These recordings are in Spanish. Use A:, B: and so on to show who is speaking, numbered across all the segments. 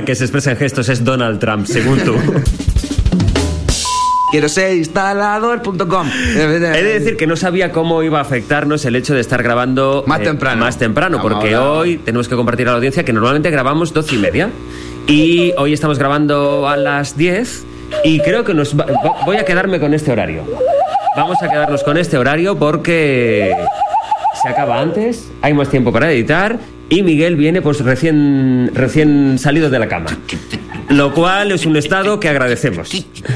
A: que se expresa en gestos es Donald Trump, según tú.
B: Quiero ser instalador.com.
A: He de decir que no sabía cómo iba a afectarnos el hecho de estar grabando
B: más temprano,
A: porque hoy tenemos que compartir a la audiencia que normalmente grabamos 12:30 y hoy estamos grabando a las 10 y creo que voy a quedarme con este horario. Vamos a quedarnos con este horario porque se acaba antes, hay más tiempo para editar y Miguel viene pues recién salido de la cama. Lo cual es un estado que agradecemos.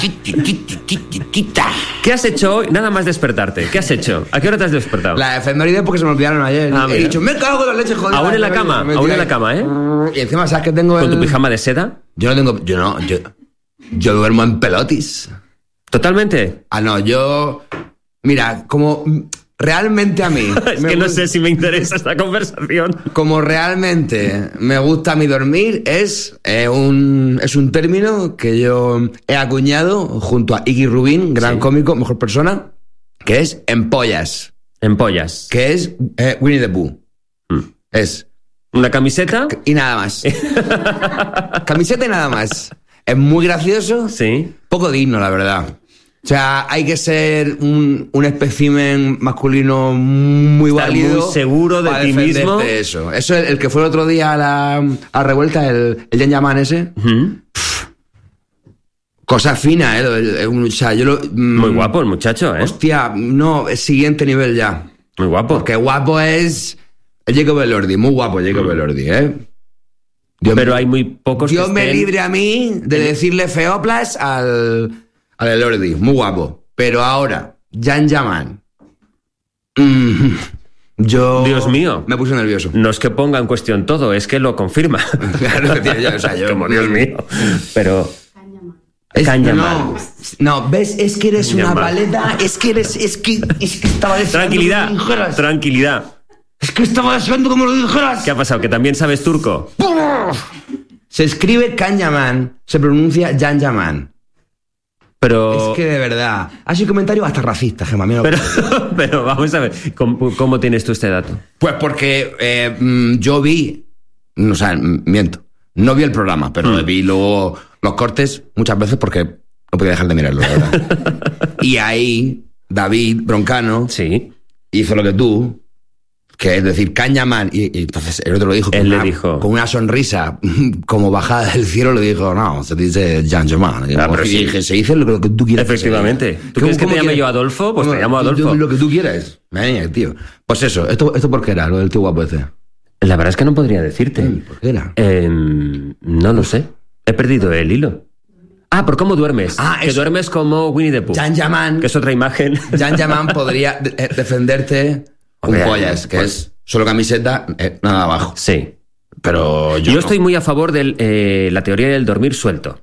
A: ¿Qué has hecho hoy? Nada más despertarte. ¿Qué has hecho? ¿A qué hora te has despertado?
B: La efeméride porque se me olvidaron ayer. He dicho, me cago en la leche, joder.
A: Aún en la cama, ¿eh?
B: Y encima, ¿sabes que tengo
A: ¿Con tu pijama de seda?
B: Yo duermo en pelotis.
A: ¿Totalmente?
B: Mira, como... Realmente a mí...
A: Es que no sé si me interesa esta conversación.
B: Como realmente me gusta a mí dormir, es un término que yo he acuñado junto a Iggy Rubin, gran cómico, mejor persona, que es empollas.
A: Empollas.
B: Que es Winnie the Pooh. Es...
A: ¿Una camiseta?
B: Y nada más. Camiseta y nada más. Es muy gracioso.
A: Sí.
B: Poco digno, la verdad. O sea, hay que ser un espécimen masculino muy válido.
A: Muy seguro de ti mismo.
B: Eso es el que fue el otro día a la revuelta, el Jan Yaman ese.
A: Uh-huh.
B: Cosa fina, o sea,
A: muy guapo el muchacho, ¿eh?
B: Hostia, no, es siguiente nivel ya.
A: Muy guapo.
B: Porque guapo es Jacob Elordi, muy guapo Jacob Elordi, ¿eh?
A: Pero hay muy pocos
B: Dios me libre a mí de decirle feoplas al Elordi, muy guapo. Pero ahora, Jan Yaman.
A: Dios mío.
B: Me puse nervioso.
A: No es que ponga en cuestión todo, es que lo confirma.
B: Claro, tío, o sea, yo
A: como Dios mío. Pero...
B: Cañaman. No, ves, es que eres una paleta, es que estaba deseando.
A: Tranquilidad.
B: Es que estaba deseando como lo dijeras.
A: ¿Qué ha pasado? ¿Que también sabes turco?
B: Se escribe Cañaman, se pronuncia Jan Yaman.
A: Pero...
B: Es que de verdad, ha sido un comentario hasta racista, Gemma.
A: Pero vamos a ver, ¿cómo tienes tú este dato?
B: Pues porque yo vi, o sea, miento, no vi el programa, pero vi luego los cortes muchas veces porque no podía dejar de mirarlo, la verdad. Y ahí David Broncano hizo lo que tú, que es decir, Cañaman, y entonces el otro lo dijo, con una sonrisa como bajada del cielo, le dijo, no, se dice Jan Yaman. Y dije, se dice lo que tú quieras.
A: Efectivamente. ¿Tú quieres que te llame yo Adolfo? Pues te llamo Adolfo.
B: Lo que tú quieras. Tío. Pues eso, ¿esto por qué era, lo del tío guapo ese?
A: La verdad es que no podría decirte.
B: ¿Por qué era?
A: No lo sé. He perdido el hilo. ¿Por cómo duermes? Que
B: eso.
A: Duermes como Winnie the Pooh.
B: Jan Yaman.
A: Que es otra imagen.
B: Jan Yaman podría defenderte con pollas, que es solo camiseta, nada abajo.
A: Sí.
B: Pero yo
A: estoy muy a favor de la teoría del dormir suelto.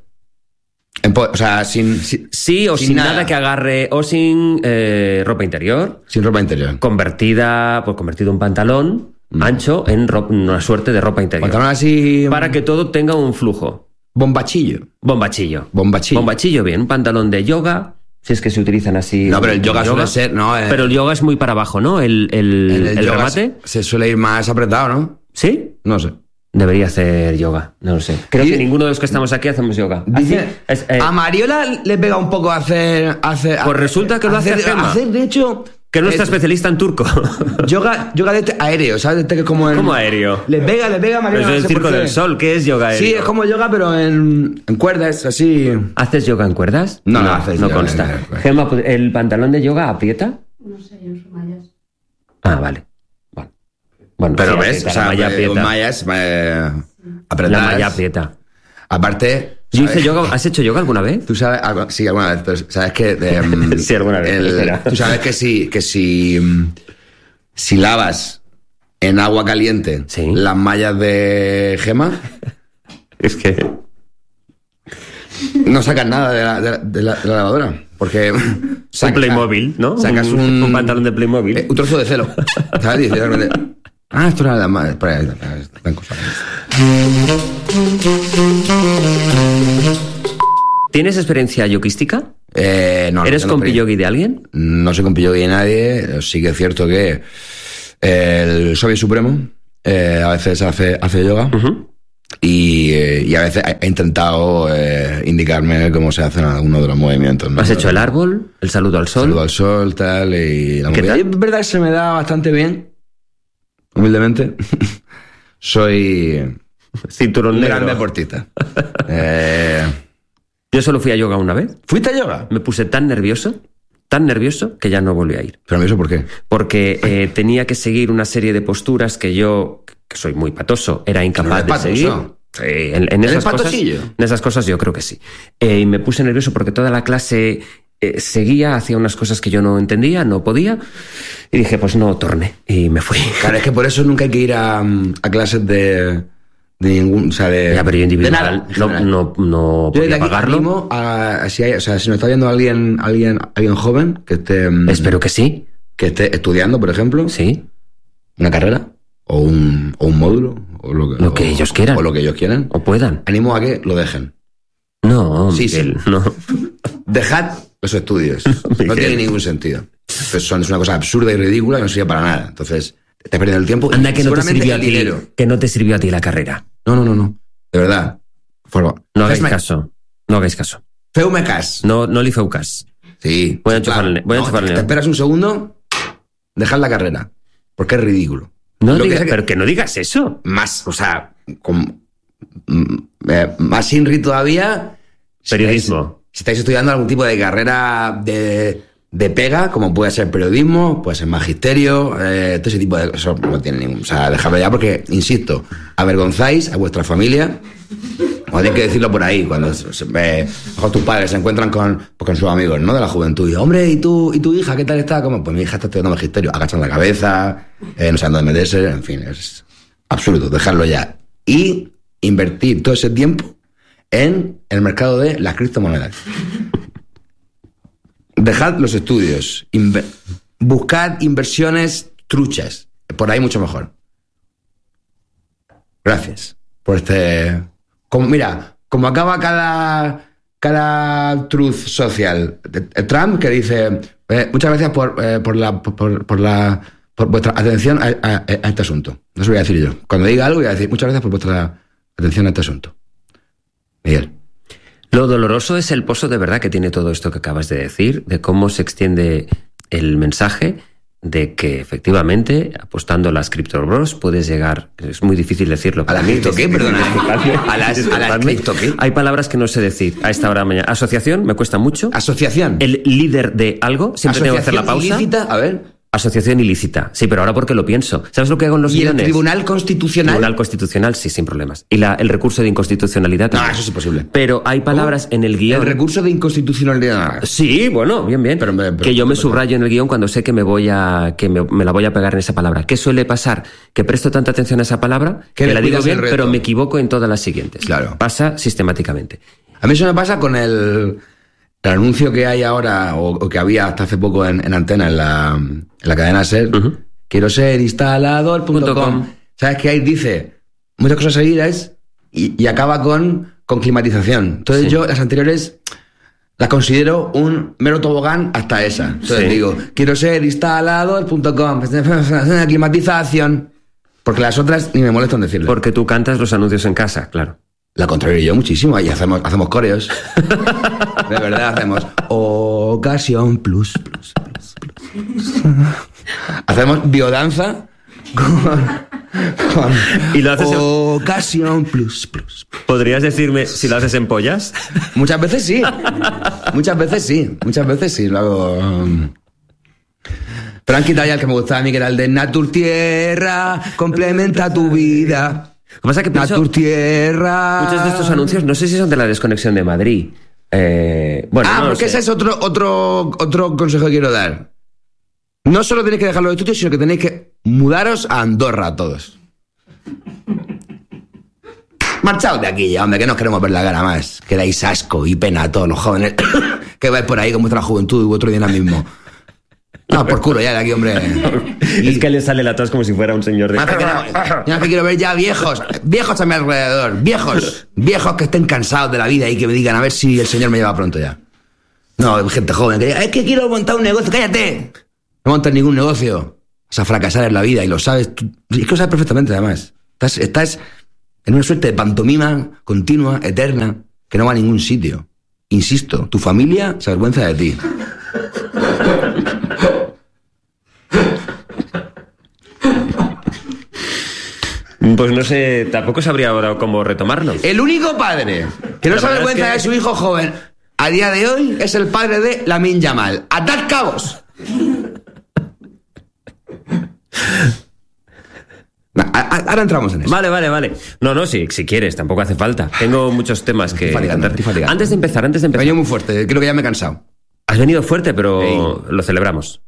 B: O sea, sin
A: nada que agarre, o sin ropa interior.
B: Sin ropa interior.
A: Convertido un pantalón ancho en una suerte de ropa interior.
B: Pantalón así...
A: Para que todo tenga un flujo.
B: Bombachillo,
A: bien. Un pantalón de yoga, si es que se utilizan así.
B: No, pero el yoga suele ser... No,
A: pero el yoga es muy para abajo, ¿no? El remate.
B: Se suele ir más apretado, ¿no?
A: ¿Sí?
B: No sé.
A: Debería hacer yoga, no lo sé. Creo que ninguno de los que estamos aquí hacemos yoga.
B: A Mariola le pega un poco hacer
A: pues resulta que lo hace Gemma.
B: De hecho...
A: Que es nuestra especialista en turco.
B: Yoga de este aéreo, ¿sabes? Que es como
A: ¿Cómo aéreo?
B: Le pega Mariola.
A: Pero es el Circo del Sol, ¿qué es yoga aéreo?
B: Sí, es como yoga, pero en cuerdas, así.
A: ¿Haces yoga en cuerdas?
B: No haces
A: yoga.
B: No
A: consta. Gemma, ¿el pantalón de yoga aprieta?
C: No sé, yo uso mallas.
A: Vale. Bueno,
B: pero
A: sí,
B: ves, o sea, mallas apretadas.
A: La malla aprieta.
B: Aparte...
A: Yo hice yoga. ¿Has hecho yoga alguna vez?
B: Tú sabes, sí, alguna vez, pero sabes que...
A: sí, alguna vez.
B: Tú sabes que si lavas en agua caliente las mallas de Gemma...
A: Es que...
B: No sacas nada de la lavadora. Porque...
A: un Playmobil, ¿no? Sacas un pantalón de Playmobil.
B: Un trozo de celo. ¿Sabes? Y esto era la madre. Están cosas.
A: ¿Tienes experiencia yoguística?
B: No.
A: ¿Eres compi-yogi de alguien?
B: No soy compi-yogi de nadie. Sí que es cierto que el Soviet Supremo a veces hace yoga.
A: Uh-huh.
B: Y a veces he intentado indicarme cómo se hacen algunos de los movimientos, ¿no?
A: ¿Has hecho el árbol? ¿El saludo al sol?
B: Saludo al sol, tal, y la
A: ¿Qué
B: movida.
A: tal?
B: Y es verdad que se me da bastante bien, humildemente. Soy
A: Cinturón
B: un
A: negro.
B: gran deportista.
A: Yo solo fui a yoga una vez.
B: ¿Fuiste a yoga?
A: Me puse tan nervioso, que ya no volví a ir.
B: ¿Pero eso por qué?
A: Porque tenía que seguir una serie de posturas que yo, que soy muy patoso, era incapaz de seguir. Sí, en esas cosas, en esas cosas yo creo que sí. Y me puse nervioso porque toda la clase seguía, hacía unas cosas que yo no entendía, no podía. Y dije, pues no torne. Y me fui.
B: Claro, es que por eso nunca hay que ir a clases de ningún, o sea, de...
A: Ya, pero yo individual
B: de nada.
A: no
B: Yo desde
A: podía
B: aquí
A: pagarlo.
B: animo a, si nos está viendo alguien joven que esté...
A: Espero que sí.
B: Que esté estudiando, por ejemplo.
A: Sí.
B: Una carrera. O un módulo. O
A: lo que ellos quieran.
B: O lo que ellos quieran.
A: O puedan.
B: Animo a que lo dejen.
A: No,
B: Sí,
A: Miguel,
B: sí.
A: no.
B: Dejad los estudios. No tiene ningún sentido. Es una cosa absurda y ridícula que no sirve para nada. Entonces, te estás perdiendo el tiempo.
A: Anda, que no te
B: seguramente
A: sirvió a
B: el
A: ti.
B: dinero.
A: Que no te sirvió a ti la carrera.
B: No. De verdad. Por favor.
A: No hagáis caso. No hagáis caso.
B: Feu-me cas.
A: No li feu cas.
B: Sí.
A: Voy a enchufarle. Voy a enchufarle.
B: Te esperas un segundo, dejad la carrera. Porque es ridículo.
A: No
B: Lo que
A: digas,
B: sea que-
A: pero que no digas eso.
B: Más, o sea, más INRI todavía.
A: Periodismo.
B: Si estáis estudiando algún tipo de carrera de pega, como puede ser periodismo, puede ser magisterio, todo ese tipo de cosas, no tiene ningún... O sea, dejadlo ya porque, insisto, avergonzáis a vuestra familia. O tenéis que decirlo por ahí, cuando mejor tus padres se encuentran con sus amigos, ¿no? De la juventud. Y, hombre, ¿y tu hija qué tal está? Como, pues mi hija está estudiando magisterio. Agachan la cabeza, no saben dónde meterse, en fin, es absurdo, dejarlo ya. Y invertir todo ese tiempo en el mercado de las criptomonedas. Dejad los estudios. Buscad inversiones truchas. Por ahí mucho mejor. Gracias por este... Como acaba cada truth social. Trump que dice muchas gracias por vuestra atención a este asunto. No se lo voy a decir yo. Cuando diga algo voy a decir muchas gracias por vuestra atención a este asunto. Miguel.
A: Lo doloroso es el pozo de verdad que tiene todo esto que acabas de decir, de cómo se extiende el mensaje de que efectivamente, apostando a las Crypto Bros, puedes llegar, es muy difícil decirlo.
B: ¿A las cripto qué? Perdona. ¿A las cripto qué?
A: Hay palabras que no sé decir a esta hora de mañana. Asociación, me cuesta mucho.
B: Asociación.
A: El líder de algo, siempre tengo que hacer la pausa.
B: Ilícita, a ver.
A: Asociación ilícita. Sí, pero ahora porque lo pienso. ¿Sabes lo que hago en los
B: ¿Y
A: guiones?
B: el Tribunal Constitucional?
A: Tribunal Constitucional, sí, sin problemas. Y el recurso de inconstitucionalidad
B: No,
A: también.
B: eso es imposible.
A: Pero hay palabras en el guión...
B: El recurso de inconstitucionalidad.
A: Sí, bueno, bien.
B: Pero,
A: que yo me subrayo en el guión cuando sé que me la voy a pegar en esa palabra. ¿Qué suele pasar? Que presto tanta atención a esa palabra que la digo bien, pero me equivoco en todas las siguientes.
B: Claro.
A: Pasa sistemáticamente.
B: A mí eso me pasa con el anuncio que hay ahora, o que había hasta hace poco en Antena, en la cadena SER.
A: Uh-huh.
B: Quiero ser instalador.com. ¿Sabes qué? Ahí dice muchas cosas seguidas y acaba con climatización. Entonces
A: Sí.
B: yo las anteriores las considero un mero tobogán hasta esa. Entonces
A: Sí.
B: digo, quiero ser instalador.com. Climatización. Porque las otras ni me molesto en decirlo.
A: Porque tú cantas los anuncios en casa, claro.
B: La contrario yo muchísimo. Ahí hacemos coreos. De verdad hacemos ocasión plus. Hacemos biodanza con
A: Y lo haces en-
B: ocasión plus.
A: ¿Podrías decirme si lo haces en pollas?
B: Muchas veces sí. Muchas veces sí. Lo hago. Pero han quitado ya el que me gustaba a mí, que era el de Natur Tierra, complementa tu vida.
A: Lo que pasa es que pienso,
B: Natur Tierra.
A: muchos de estos anuncios, no sé si son de la desconexión de Madrid. Bueno, no lo
B: porque
A: sé.
B: ese es otro consejo que quiero dar. No solo tenéis que dejar los estudios, sino que tenéis que mudaros a Andorra todos. Marchaos de aquí ya, hombre, que no os queremos ver la cara más. Que dais asco y pena a todos los jóvenes que vais por ahí con vuestra juventud y vuestro dinamismo. No, por culo ya de aquí, hombre.
A: Es que le sale la tos como si fuera un señor de...
B: Yo no que quiero ver ya viejos a mi alrededor, viejos que estén cansados de la vida y que me digan a ver si el señor me lleva pronto ya. No, gente joven que diga, es que quiero montar un negocio, cállate. No montas ningún negocio. Vas a fracasar en la vida y lo sabes. Es que lo sabes perfectamente, además. Estás en una suerte de pantomima continua, eterna, que no va a ningún sitio. Insisto, tu familia se avergüenza de ti.
A: Pues no sé, tampoco sabría ahora cómo retomarlo.
B: El único padre que no se avergüenza de su hijo joven a día de hoy es el padre de Lamine Yamal. ¡Atad cabos! Ahora entramos en eso.
A: Vale. No, si quieres, tampoco hace falta. Tengo muchos temas que...
B: Estoy fatigando.
A: Antes de empezar.
B: Me he venido muy fuerte, creo que ya me he cansado.
A: Has venido fuerte, pero lo celebramos.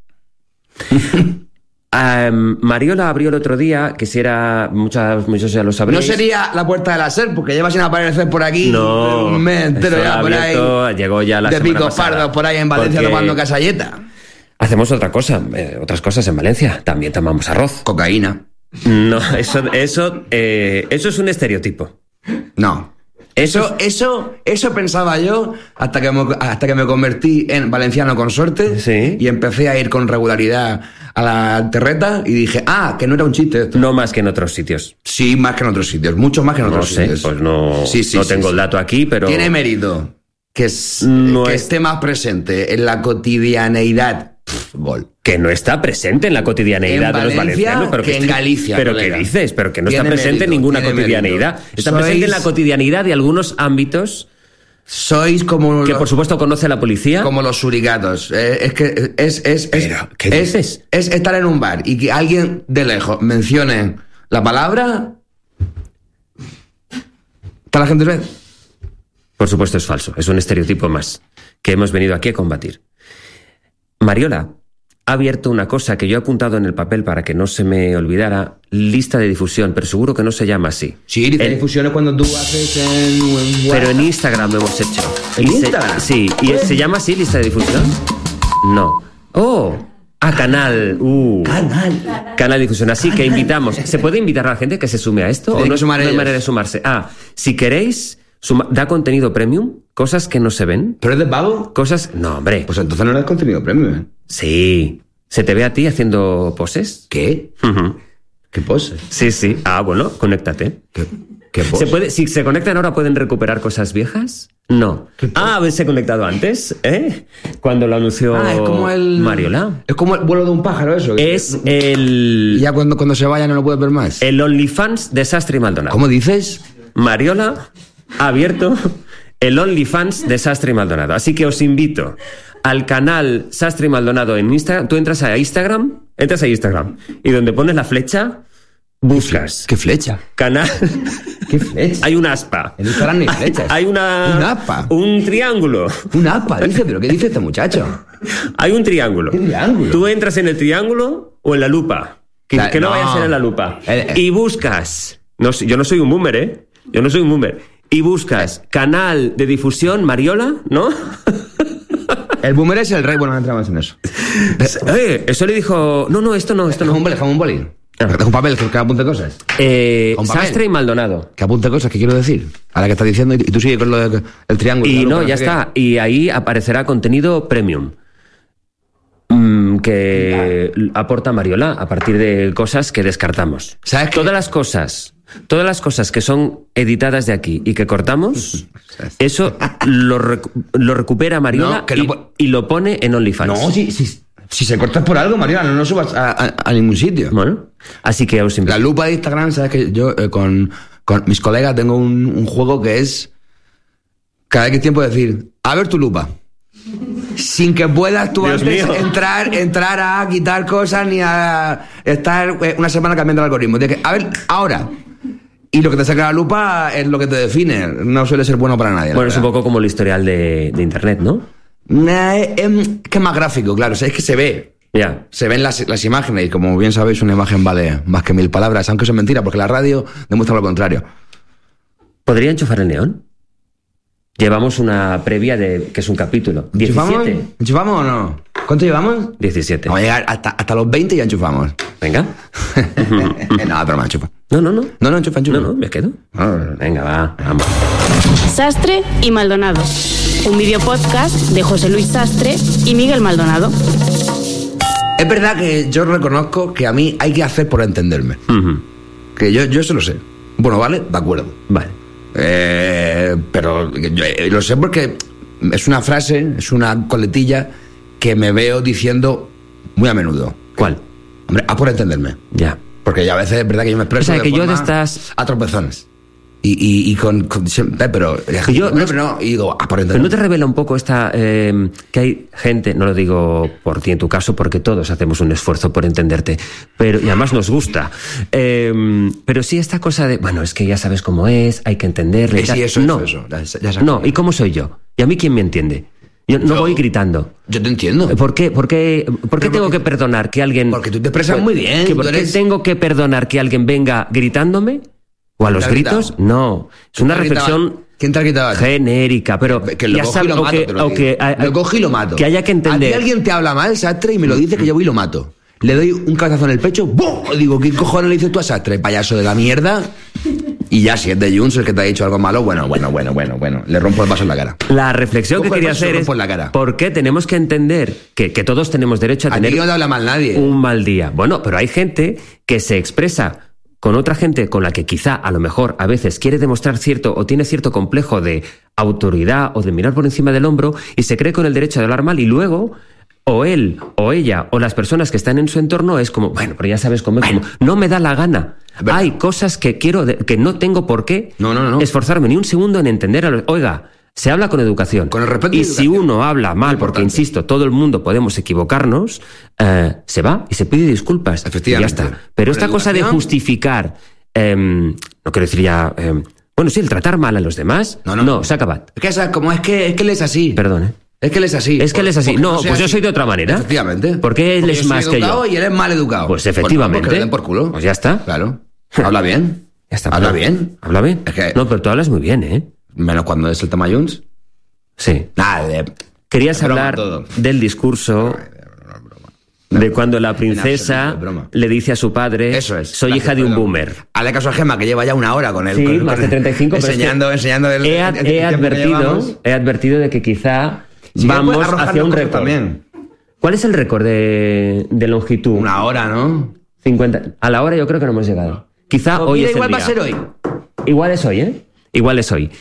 A: Mariola abrió el otro día, que si era... Muchos ya lo sabréis.
B: No sería la puerta de la SER, porque lleva sin aparecer por aquí un mes entero ya por ahí.
A: Llegó ya la
B: de
A: semana
B: picos
A: pasada,
B: pardos por ahí en Valencia tomando casalleta.
A: Hacemos otra cosa, otras cosas en Valencia. También tomamos arroz.
B: Cocaína.
A: No, eso es un estereotipo.
B: No. Eso pensaba yo hasta que me convertí en valenciano consorte.
A: Sí.
B: Y empecé a ir con regularidad a la terreta y dije, que no era un chiste esto.
A: No más que en otros sitios.
B: Sí, más que en otros sitios, mucho más que en otros sitios.
A: Pues no tengo el dato aquí, pero...
B: Tiene mérito que esté más presente en la cotidianeidad. Gol.
A: Que no está presente en la cotidianeidad de los valencianos, pero
B: que en Galicia.
A: ¿Pero
B: colega.
A: qué dices? Pero que no
B: Tiene
A: está presente
B: mérito,
A: en ninguna
B: tiene
A: cotidianeidad.
B: mérito.
A: Está presente en la cotidianeidad de algunos ámbitos.
B: Sois como...
A: Que por supuesto conoce la policía.
B: Como los suricatos. Es que
A: Pero, ¿qué dices?
B: Es estar en un bar y que alguien de lejos mencione la palabra... ¿Está la gente red?
A: Por supuesto es falso. Es un estereotipo más que hemos venido aquí a combatir. Mariola ha abierto una cosa que yo he apuntado en el papel para que no se me olvidara, lista de difusión, pero seguro que no se llama así.
B: Sí, lista de difusión es cuando tú haces en...
A: Pero en Instagram lo hemos hecho.
B: ¿En Instagram?
A: Sí. ¿Y se llama así, lista de difusión? No. Canal. Canal de difusión. Así que invitamos. ¿Se puede invitar a la gente que se sume a esto? ¿O no hay manera de sumarse? Si queréis... da contenido premium, cosas que no se ven.
B: ¿Pero es de pago?
A: No, hombre.
B: Pues entonces no es contenido premium, ¿eh?
A: Sí. ¿Se te ve a ti haciendo poses?
B: ¿Qué?
A: Uh-huh.
B: ¿Qué pose?
A: Sí. Bueno, conéctate.
B: ¿Qué pose?
A: Si se conectan ahora, ¿pueden recuperar cosas viejas? No. ¿Haberse conectado antes? Cuando lo anunció
B: es como
A: Mariola.
B: Es como el vuelo de un pájaro, eso.
A: Y
B: ya cuando se vaya no lo puedes ver más.
A: El OnlyFans de Sastre y Maldonado.
B: ¿Cómo dices?
A: Mariola ha abierto el OnlyFans de Sastre y Maldonado. Así que os invito al canal Sastre y Maldonado en Instagram. Tú entras a Instagram y donde pones la flecha, buscas.
B: ¿Qué flecha?
A: Canal.
B: ¿Qué flecha?
A: Hay un aspa.
B: En Instagram no hay flechas.
A: Hay
B: ¿Un aspa?
A: Un triángulo.
B: ¿Un aspa? ¿Pero qué dice este muchacho?
A: Hay un triángulo.
B: ¿Qué triángulo?
A: Tú entras en el triángulo o en la lupa. Que no vaya a ser en la lupa. Y buscas. Yo no soy un boomer, ¿eh? Yo no soy un boomer. Y buscas canal de difusión Mariola, ¿no?
B: El boomer es el rey. Bueno, no entramos en eso.
A: Eso le dijo... No, esto no.
B: Déjame un bolín. Deja un papel que apunte cosas.
A: Sastre y Maldonado.
B: Que apunte cosas, ¿qué quiero decir? A la que está diciendo y tú sigues con lo del triángulo.
A: Y no, ya está. Y ahí aparecerá contenido premium. Que aporta Mariola a partir de cosas que descartamos.
B: ¿Sabes qué?
A: Todas las cosas que son editadas de aquí y que cortamos, eso lo recupera Mariola y lo pone en OnlyFans.
B: No, si se corta por algo, Mariola, no subas a ningún sitio.
A: Bueno, así que os invito.
B: La lupa de Instagram, sabes que yo con mis colegas tengo un juego que es cada X tiempo decir, a ver tu lupa. Sin que puedas tú antes entrar a quitar cosas ni a estar una semana cambiando el algoritmo. De que, a ver, ahora. Y lo que te saca la lupa es lo que te define. No suele ser bueno para nadie.
A: Bueno, es un poco como el historial de Internet, ¿no?
B: Que es más gráfico, claro. O sea, es que se ve.
A: Ya.
B: Se ven las imágenes y como bien sabéis, una imagen vale más que 1000 palabras. Aunque eso es mentira, porque la radio demuestra lo contrario.
A: ¿Podría enchufar el neón? Llevamos una previa que es un capítulo. 17.
B: ¿Enchufamos o no? ¿Cuánto llevamos?
A: 17.
B: Vamos a llegar hasta los 20 y ya enchufamos.
A: Venga.
B: No, pero me enchufa.
A: No,
B: enchufa.
A: No, me quedo. Venga, vamos.
C: Sastre y Maldonado. Un videopodcast de José Luis Sastre y Miguel Maldonado.
B: Es verdad que yo reconozco que a mí hay que hacer por entenderme.
A: Uh-huh.
B: Que yo se lo sé. Bueno, vale, de acuerdo.
A: Vale.
B: Pero yo lo sé porque es una frase, es una coletilla que me veo diciendo muy a menudo.
A: ¿Cuál?
B: Hombre, por entenderme.
A: Ya.
B: Porque ya a veces es verdad que yo me expreso
A: que yo de estas...
B: a tropezones. Y con pero yo no, y digo, por entenderme.
A: Pero no te revela un poco esta que hay gente, no lo digo por ti en tu caso, porque todos hacemos un esfuerzo por entenderte, pero y además nos gusta. Pero sí esta cosa de, bueno, es que ya sabes cómo es, hay que entenderle.
B: Sí, eso.
A: No, ¿y cómo soy yo? ¿Y a mí quién me entiende? Yo no voy gritando.
B: Yo te entiendo.
A: ¿Por qué tengo que perdonar que alguien...
B: Porque tú te expresas muy bien.
A: ¿Por qué tengo que perdonar que alguien venga gritándome? ¿O a los gritos? No. Es una reflexión...
B: ¿Quién te ha gritado?
A: Genérica, pero...
B: Que lo cojo y lo mato, lo cojo y lo mato.
A: Que haya que entender...
B: A ti alguien te habla mal, Sastre, y me lo dice que yo voy y lo mato. Le doy un cabezazo en el pecho, ¡bum! Y digo, ¿qué cojones le dices tú a Sastre, payaso de la mierda? Y ya, si es de Junts el que te ha dicho algo malo, bueno. Le rompo el vaso en la cara.
A: La reflexión que quería hacer es... ¿Por qué tenemos que entender que todos tenemos derecho a tener...
B: Aquí no te habla mal nadie.
A: Un mal día. Bueno, pero hay gente que se expresa con otra gente con la que quizá a lo mejor a veces quiere demostrar cierto o tiene cierto complejo de autoridad o de mirar por encima del hombro y se cree con el derecho de hablar mal y luego o él o ella o las personas que están en su entorno es como, bueno, pero ya sabes cómo es, como, no me da la gana. Hay cosas que quiero, que no tengo por qué esforzarme ni un segundo en entender. Oiga, se habla con educación.
B: Con el respeto
A: y si uno habla mal, porque insisto, todo el mundo podemos equivocarnos, se va y se pide disculpas.
B: Efectivamente.
A: Y ya está. Pero esta cosa de justificar, no quiero decir ya, bueno, sí, el tratar mal a los demás, no, se acaba.
B: Es que él es así.
A: Perdón,
B: Es que él es así.
A: Es que él es así. No, pues yo soy de otra manera.
B: Efectivamente.
A: Porque él es más que yo.
B: Y él es mal educado.
A: Pues efectivamente.
B: Pues que le den por culo.
A: Pues ya está.
B: Claro. Habla bien.
A: Ya está.
B: Habla bien.
A: Habla bien.
B: Es que...
A: No, pero tú hablas muy bien, ¿eh?
B: Menos cuando es el tema Junts.
A: Sí.
B: Nada,
A: Querías hablar del discurso de cuando la princesa le dice a su padre, soy hija de un boomer.
B: Hazle caso a Gemma, que lleva ya una hora con él.
A: Sí, más de 35.
B: Enseñando el
A: he advertido de que quizá vamos hacia un récord.
B: También.
A: ¿Cuál es el récord de longitud?
B: Una hora, ¿no?
A: 50. A la hora yo creo que no hemos llegado. Quizá pues hoy es
B: igual
A: el día.
B: Va a ser hoy.
A: Igual es hoy, ¿eh? Igual es hoy.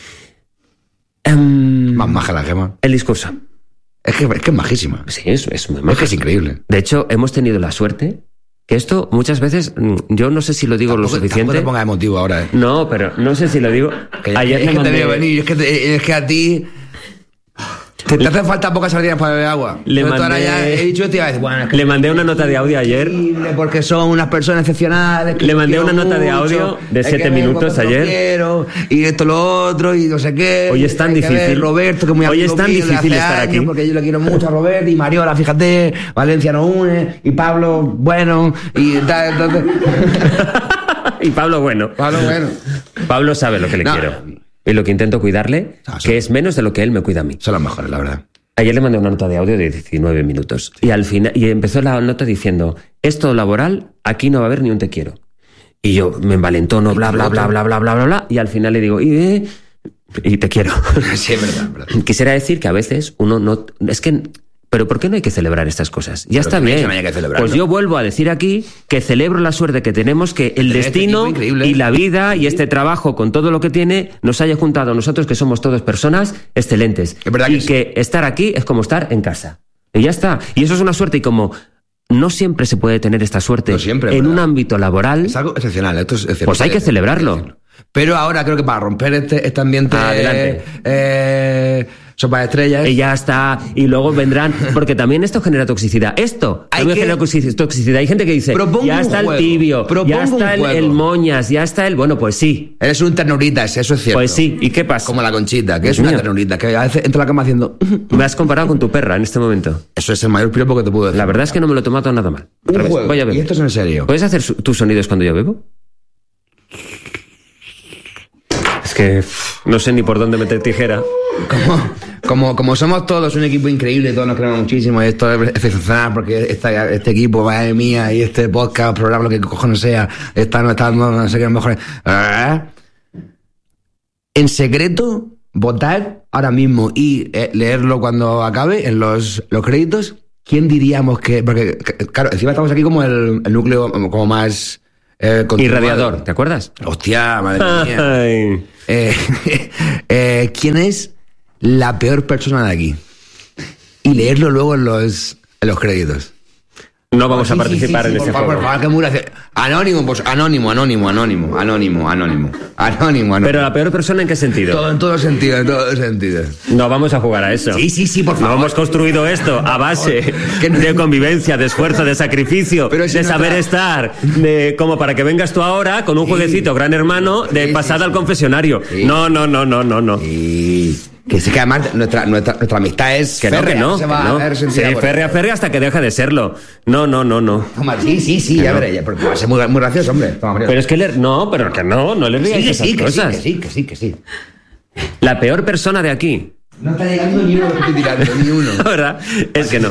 B: Más maja la Gemma.
A: El discurso.
B: Es que es majísima.
A: Sí, es muy maja.
B: Es que es increíble.
A: De hecho, hemos tenido la suerte que esto muchas veces, yo no sé si lo digo tampoco, lo suficiente.
B: Tampoco te pongas emotivo ahora, ¿eh?
A: No, pero no sé si lo digo.
B: Ayer te veo venir, es que a ti... Te hacen falta pocas sardinas para beber agua.
A: Le mandé una nota de audio ayer.
B: Porque son unas personas excepcionales.
A: Le mandé una nota de audio de 7 minutos ayer.
B: Quiero, y esto, lo otro, y no sé qué.
A: Hoy es tan difícil.
B: Roberto, que muy
A: hoy es tan difícil estar aquí.
B: Porque yo le quiero mucho a Roberto, y Mariola, fíjate, Valencia nos une, y Pablo, bueno, y tal, entonces.
A: Y Pablo, bueno. Pablo sabe lo que le quiero. Y lo que intento cuidarle, que es menos de lo que él me cuida a mí.
B: Son los mejores, la verdad.
A: Ayer le mandé una nota de audio de 19 minutos. Sí. Y al final, y empezó la nota diciendo, esto laboral, aquí no va a haber ni un te quiero. Y yo me envalentono, bla, bla, bla, bla, bla, bla, bla, bla. Y al final le digo, y te quiero.
B: Sí, es verdad.
A: Quisiera decir que a veces uno no... Es que... Pero ¿por qué no hay que celebrar estas cosas? Ya está bien. Pues yo vuelvo a decir aquí que celebro la suerte que tenemos, que el destino y la vida y este trabajo con todo lo que tiene nos haya juntado a nosotros, que somos todos personas excelentes.
B: Es verdad
A: y que estar aquí es como estar en casa. Y ya está. Y eso es una suerte. Y como no siempre se puede tener esta suerte en un ámbito laboral...
B: Es algo excepcional. Esto es excepcional.
A: Pues hay que celebrarlo.
B: Pero ahora creo que para romper este ambiente...
A: Adelante.
B: Sopa de estrellas.
A: Y ya está. Y luego vendrán... Porque también esto genera toxicidad. También genera toxicidad. Hay gente que dice, ya está el tibio, ya está el moñas, ya está el... Bueno, pues sí.
B: Eres un ternuritas, eso es cierto.
A: Pues sí. ¿Y qué pasa?
B: Como la Conchita, que es una ternurita, que a veces entra a la cama haciendo...
A: Me has comparado con tu perra en este momento.
B: Eso es el mayor piropo que te puedo decir.
A: La verdad es que no me lo he tomado nada mal.
B: Voy a ver. Y esto es en serio.
A: ¿Puedes hacer tus sonidos cuando yo bebo? Es que no sé ni por dónde meter tijera.
B: Como somos todos un equipo increíble, todos nos queremos muchísimo, y esto es excepcional porque este equipo, madre mía, y este podcast, programa, lo que cojones sea, no sé qué, mejor. En secreto, votar ahora mismo y leerlo cuando acabe en los créditos. ¿Quién diríamos que...? Porque, claro, encima estamos aquí como el núcleo como más
A: Y Radiador, ¿te acuerdas?
B: Hostia, madre mía.
A: Ay.
B: ¿Quién es la peor persona de aquí? Y leerlo luego en los créditos.
A: No vamos a participar en ese juego.
B: Por favor, que muy gracioso. Anónimo, pues anónimo.
A: Pero la peor persona, ¿en qué sentido?
B: En todos los sentidos.
A: No vamos a jugar a eso.
B: Sí, por favor.
A: No hemos construido esto a base de convivencia, de escuerzo, de sacrificio,
B: Pero si
A: de saber estar, de como para que vengas tú ahora con un jueguecito Gran Hermano de pasada al confesionario.
B: Sí.
A: No.
B: Y que sí que además nuestra amistad es
A: Que
B: férrea,
A: no. Sí, férrea hasta que deja de serlo. No.
B: Toma, sí, ya veré, porque va a ser muy gracioso, hombre. Toma,
A: Pero es que no le rías esas cosas.
B: Que sí.
A: La peor persona de aquí.
B: No está llegando ni uno que estoy tirando, ni uno.
A: La verdad es que no.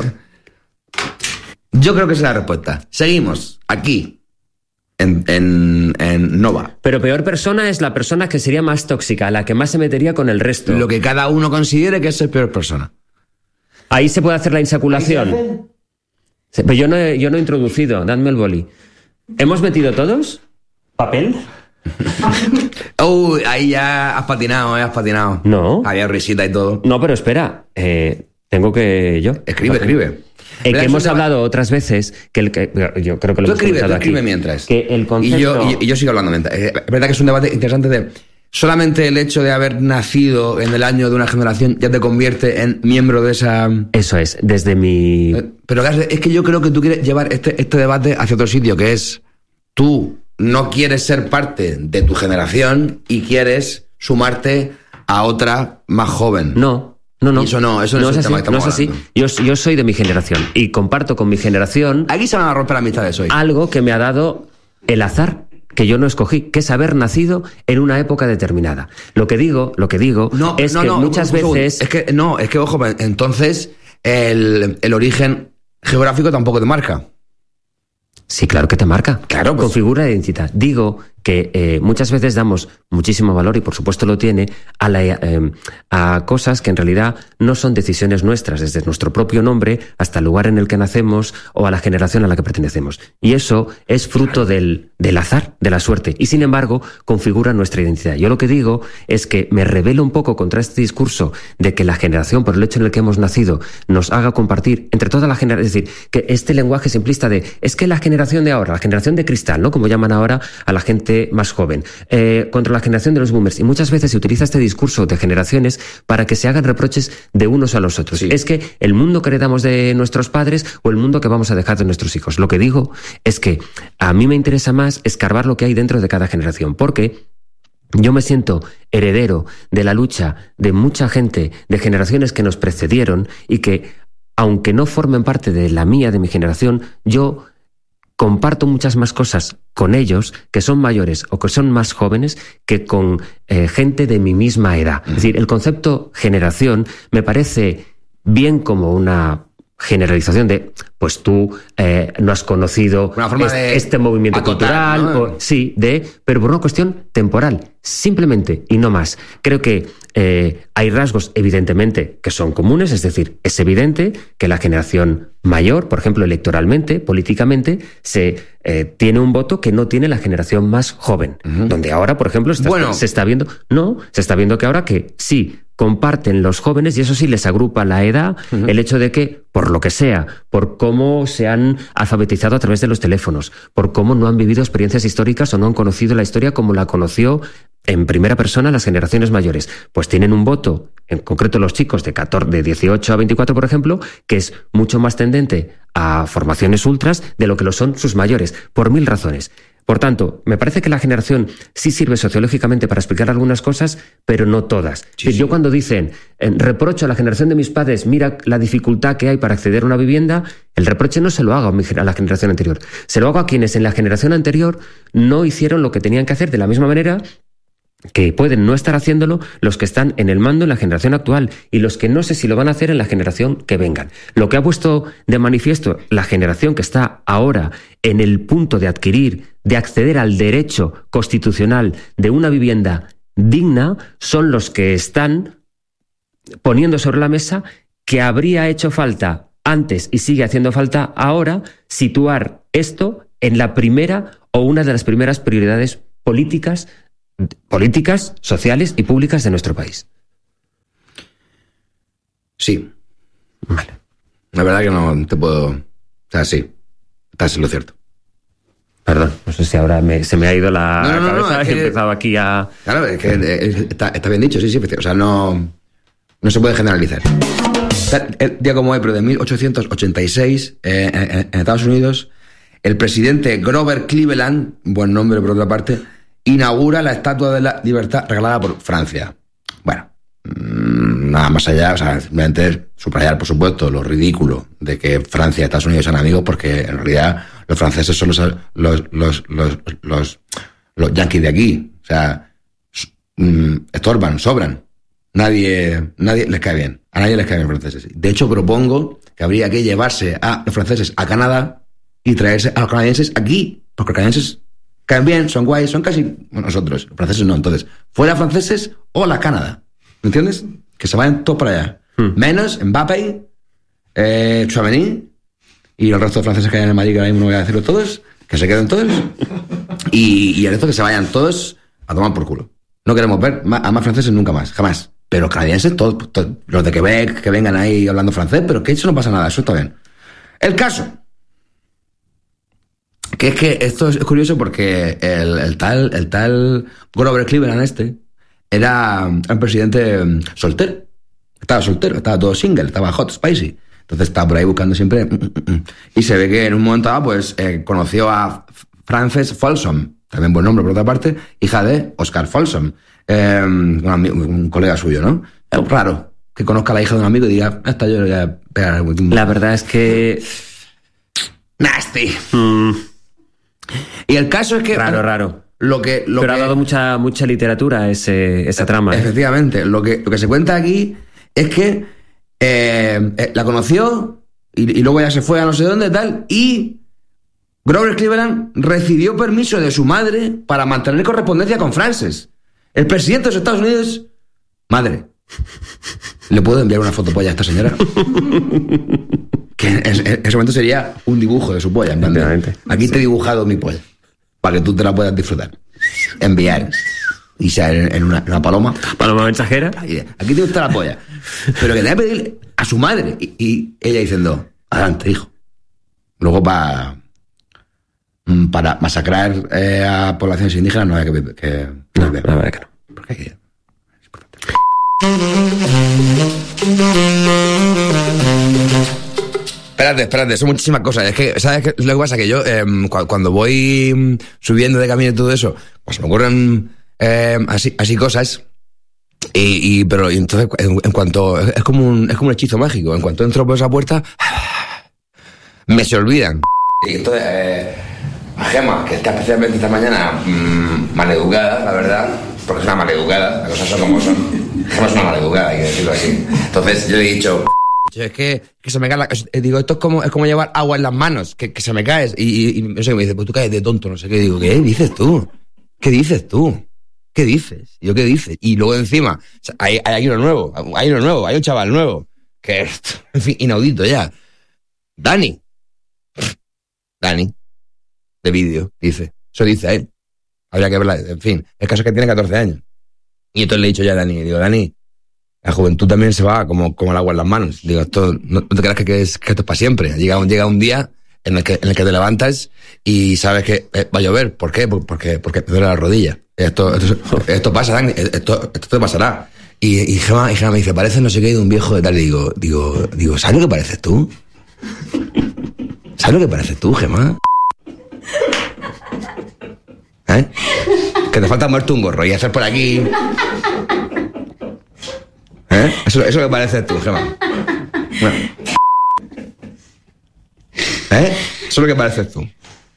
B: Yo creo que esa es la respuesta. Seguimos aquí, en Nova.
A: Pero peor persona es la persona que sería más tóxica, la que más se metería con el resto.
B: Lo que cada uno considere que es el peor persona.
A: Ahí se puede hacer la insaculación. Pero yo no he introducido. Dadme el boli. ¿Hemos metido todos? ¿Papel?
B: Ahí ya has patinado.
A: No.
B: Había risita y todo.
A: No, pero espera. Tengo que yo.
B: Escribe.
A: Que hemos hablado otras veces que yo creo que lo hemos comentado aquí.
B: Escribe mientras.
A: Que el concepto...
B: Y yo sigo hablando mientras. Es verdad que es un debate interesante de... Solamente el hecho de haber nacido en el año de una generación ya te convierte en miembro de esa...
A: Eso es, desde mi...
B: Pero es que yo creo que tú quieres llevar este debate hacia otro sitio, que es... Tú no quieres ser parte de tu generación y quieres sumarte a otra más joven.
A: No.
B: Y eso no es el tema que estamos
A: así. Yo soy de mi generación y comparto con mi generación...
B: Aquí se van a romper amistades hoy.
A: Algo que me ha dado el azar, que yo no escogí, que es haber nacido en una época determinada. Lo que digo es que muchas veces...
B: Es que, ojo, entonces el origen geográfico tampoco te marca.
A: Sí, claro que te marca.
B: Claro, pues...
A: Configura la identidad. Digo que muchas veces damos muchísimo valor, y por supuesto lo tiene, a cosas que en realidad no son decisiones nuestras, desde nuestro propio nombre hasta el lugar en el que nacemos o a la generación a la que pertenecemos. Y eso es fruto del azar, de la suerte, y sin embargo configura nuestra identidad. Yo lo que digo es que me rebelo un poco contra este discurso de que la generación, por el hecho en el que hemos nacido, nos haga compartir entre toda la generación, es decir, que este lenguaje simplista de es que la generación de ahora, la generación de cristal, ¿no? Como llaman ahora a la gente más joven, contra la generación de los boomers, y muchas veces se utiliza este discurso de generaciones para que se hagan reproches de unos a los otros. Sí. Es que el mundo que heredamos de nuestros padres o el mundo que vamos a dejar de nuestros hijos. Lo que digo es que a mí me interesa más escarbar lo que hay dentro de cada generación, porque yo me siento heredero de la lucha de mucha gente, de generaciones que nos precedieron y que, aunque no formen parte de la mía, de mi generación, yo comparto muchas más cosas con ellos que son mayores o que son más jóvenes que con gente de mi misma edad. Es decir, el concepto generación me parece bien como una generalización de, pues tú no has conocido este movimiento
B: acotar,
A: cultural,
B: ¿no?
A: pero por una cuestión temporal, simplemente, y no más. Creo que hay rasgos, evidentemente, que son comunes, es decir, es evidente que la generación mayor, por ejemplo, electoralmente, políticamente, se tiene un voto que no tiene la generación más joven, donde ahora, por ejemplo, se está viendo que ahora que sí comparten los jóvenes, y eso sí les agrupa la edad, el hecho de que, por lo que sea, por cómo se han alfabetizado a través de los teléfonos, por cómo no han vivido experiencias históricas o no han conocido la historia como la conoció en primera persona las generaciones mayores, pues tienen un voto, en concreto los chicos de 18 a 24, por ejemplo, que es mucho más tendente a formaciones ultras de lo que lo son sus mayores, por 1000 razones. Por tanto, me parece que la generación sí sirve sociológicamente para explicar algunas cosas, pero no todas. Sí. Yo cuando dicen, reprocho a la generación de mis padres, mira la dificultad que hay para acceder a una vivienda, el reproche no se lo hago a la generación anterior. Se lo hago a quienes en la generación anterior no hicieron lo que tenían que hacer, de la misma manera que pueden no estar haciéndolo los que están en el mando en la generación actual y los que no sé si lo van a hacer en la generación que vengan. Lo que ha puesto de manifiesto la generación que está ahora en el punto de acceder al derecho constitucional de una vivienda digna, son los que están poniendo sobre la mesa que habría hecho falta antes y sigue haciendo falta ahora situar esto en la primera o una de las primeras prioridades políticas, sociales y públicas de nuestro país.
B: Sí.
A: Vale.
B: La verdad que no te puedo... O sea, sí. Estás en lo cierto.
A: Perdón, no sé si ahora se me ha ido la cabeza
B: es
A: y he
B: que...
A: empezado aquí a...
B: Claro, es que está bien dicho, sí. O sea, no se puede generalizar. El día como hoy, pero de 1886, en Estados Unidos, el presidente Grover Cleveland, buen nombre por otra parte, inaugura la Estatua de la Libertad regalada por Francia. Bueno, nada más allá, o sea, simplemente subrayar, por supuesto, lo ridículo de que Francia y Estados Unidos sean amigos, porque en realidad los franceses son los yanquis de aquí. O sea, estorban, sobran. Nadie les cae bien. A nadie les caen bien los franceses. De hecho, propongo que habría que llevarse a los franceses a Canadá y traerse a los canadienses aquí, porque los canadienses caen bien, son guays, son casi nosotros. Los franceses no. Entonces, fuera franceses o la Canadá. ¿Me entiendes? Que se vayan todos para allá. Menos Mbappé, Tchouaméni y el resto de franceses que hay en el Madrid, que ahora mismo no voy a decirlo todos, que se queden todos. Y el resto que se vayan todos a tomar por culo. No queremos ver a más franceses nunca más, jamás. Pero canadienses, todos, los de Quebec, que vengan ahí hablando francés, pero que eso no pasa nada, eso está bien. El caso, que es que esto es curioso porque el tal Grover Cleveland era un presidente soltero. Estaba soltero, estaba todo single, estaba hot, spicy. Entonces estaba por ahí buscando siempre... Y se ve que en un momento dado, pues, conoció a Frances Folsom, también buen nombre por otra parte, hija de Oscar Folsom, un colega suyo, ¿no? Es raro que conozca a la hija de un amigo y diga, hasta yo le voy a pegar.
A: La verdad es que...
B: Nasty. Y el caso es que...
A: Raro.
B: Pero
A: ha dado mucha literatura esa trama.
B: Efectivamente. Lo que se cuenta aquí es que la conoció y luego ya se fue a no sé dónde tal, y Grover Cleveland recibió permiso de su madre para mantener correspondencia con Frances, el presidente de los Estados Unidos. Madre, ¿le puedo enviar una fotopolla a esta señora? Que en ese momento sería un dibujo de su polla. Aquí te he dibujado mi polla para que tú te la puedas disfrutar. Enviar. Y sea en una paloma.
A: Paloma mensajera.
B: Aquí te gusta la polla. Pero que tenga que pedirle a su madre. Y ella diciendo, adelante, hijo. Luego para masacrar a poblaciones indígenas no hay que
A: no, la verdad que no.
B: ¿Por qué? Espérate, son muchísimas cosas. Es que, ¿sabes qué? Lo que pasa es que yo, cuando voy subiendo de camino y todo eso, pues me ocurren así cosas. Pero entonces, en cuanto... Es como un hechizo mágico. En cuanto entro por esa puerta, me se olvidan. Y entonces, a Gemma, que está especialmente esta mañana maleducada, la verdad, porque es una maleducada, las cosas son como son. Gemma es una maleducada, hay que decirlo así. Entonces yo le he dicho... Es que se me cae digo, esto es como llevar agua en las manos, que se me caes. Y no sé, me dice, pues tú caes de tonto, no sé qué. Digo, ¿qué dices tú? ¿Qué dices tú? ¿Qué dices? Y yo, ¿qué dices? Y luego encima, hay uno nuevo, hay un chaval nuevo, que es, en fin, inaudito ya. Dani, de vídeo, dice. Eso dice a él. Habría que verla, en fin. El caso es que tiene 14 años. Y entonces le he dicho ya a Dani, digo, Dani, la juventud también se va como el agua en las manos. Digo, esto, no te creas que esto es para siempre. Llega un día en el que te levantas y sabes que va a llover. ¿Por qué? Porque me duele la rodilla. Esto pasa, Dani, esto te pasará. Y Gemma me dice, parece no sé qué de un viejo de tal. Y digo, ¿sabes lo que pareces tú? ¿Sabes lo que pareces tú, Gemma? ¿Eh? Que te falta muerte un gorro y hacer por aquí... ¿Eh? Eso que pareces tú, Gemma. Bueno. ¿Eh? Eso es lo que pareces tú.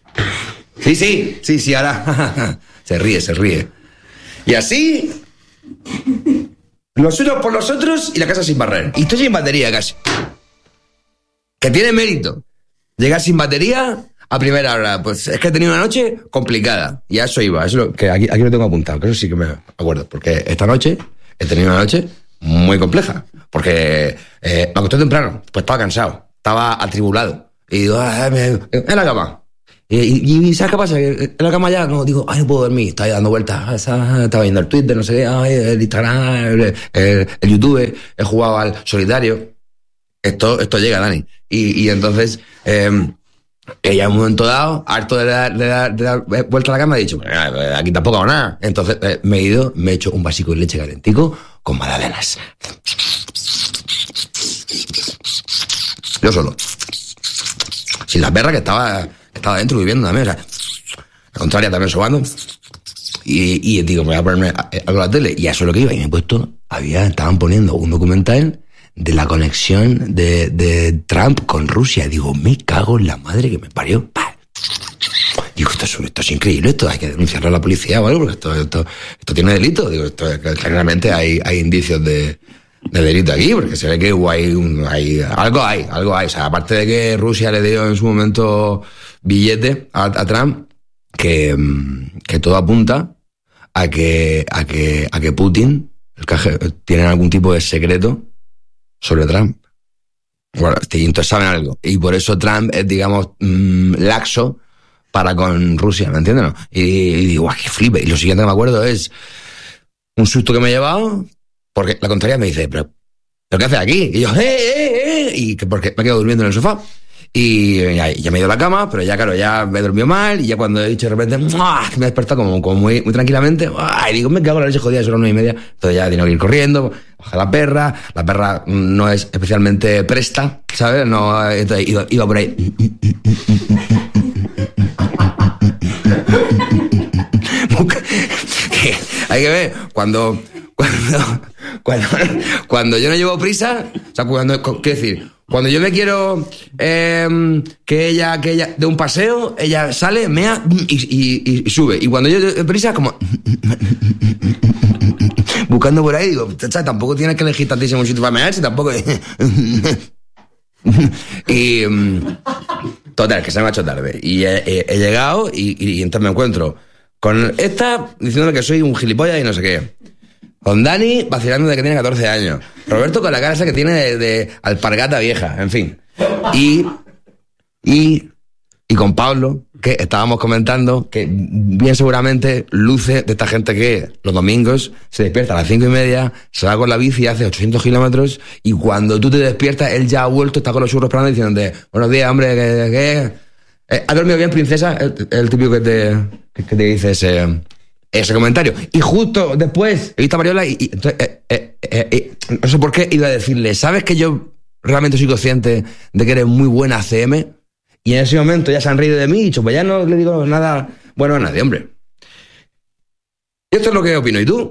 B: Sí, ahora. Se ríe. Y así, los unos por los otros y la casa sin barrer. Y estoy sin batería casi. Que tiene mérito. Llegar sin batería a primera hora. Pues es que he tenido una noche complicada. Y a eso iba. Eso es lo que aquí lo tengo apuntado. Que eso sí que me acuerdo. Porque esta noche he tenido una noche muy compleja. Porque me acosté temprano. Pues estaba cansado. Estaba atribulado. Y digo, en la cama. ¿Y sabes qué pasa? En la cama ya, como digo, ay, no puedo dormir, estaba ahí dando vueltas, estaba viendo el Twitter, no sé qué, el Instagram, el YouTube, he jugado al solitario. Esto llega, Dani. Y entonces, ella en un momento dado, harto de dar vuelta a la cama, ha dicho, aquí tampoco hago nada. Entonces me he ido, me he hecho un vasico de leche calentico con magdalenas. Yo solo. Sin la perra que estaba dentro viviendo también, o sea, la contraria también sobando. Y digo, me voy a ponerme algo a la tele. Y a eso es lo que iba. Y me he puesto, estaban poniendo un documental de la conexión de Trump con Rusia. Digo, me cago en la madre que me parió. ¡Pah! Digo, esto es increíble, esto hay que denunciarlo a la policía o algo, porque esto tiene delito. Digo, generalmente hay indicios de delito aquí, porque se ve que algo hay. O sea, aparte de que Rusia le dio en su momento billete a Trump, que todo apunta a que Putin tiene algún tipo de secreto sobre Trump. Bueno, entonces saben algo. Y por eso Trump es, digamos, laxo para con Rusia, ¿me entiendes? ¿No? Y digo, ¡guau, qué flipe! Y lo siguiente que me acuerdo es un susto que me he llevado, porque la contraria me dice, ¿pero qué haces aquí? Y yo, y porque me quedo durmiendo en el sofá. Y ya me he ido a la cama, pero ya, claro, ya me he dormido mal, y ya cuando he dicho de repente, que me he despertado como muy, muy tranquilamente, y digo, me cago en la leche, jodida, son las 9:30, entonces ya tengo que ir corriendo, baja la perra no es especialmente presta, ¿sabes? No, entonces iba por ahí. Hay que ver, cuando yo no llevo prisa, o sea, quiero decir, cuando yo me quiero que ella de un paseo, ella sale, mea y sube. Y cuando yo de prisa, como buscando por ahí, digo, tampoco tienes que elegir tantísimo sitio para mearse, tampoco. Y total, que se me ha hecho tarde. Y he llegado y entonces me encuentro con esta diciéndome que soy un gilipollas y no sé qué. Con Dani vacilando de que tiene 14 años. Roberto con la cara esa que tiene de alpargata vieja, en fin. Y con Pablo, que estábamos comentando que bien seguramente luce de esta gente que los domingos se despierta a las 5:30, se va con la bici, hace 800 kilómetros, y cuando tú te despiertas, él ya ha vuelto, está con los churros esperando diciéndote, buenos días, hombre, ¿qué? ¿Has dormido bien, princesa? El típico que te dice ese comentario. Y justo después he visto a Mariola y no sé por qué iba a decirle, ¿sabes que yo realmente soy consciente de que eres muy buena CM? Y en ese momento ya se han reído de mí y dicho, pues ya no le digo nada bueno a nadie, hombre. Y esto es lo que opino. ¿Y tú?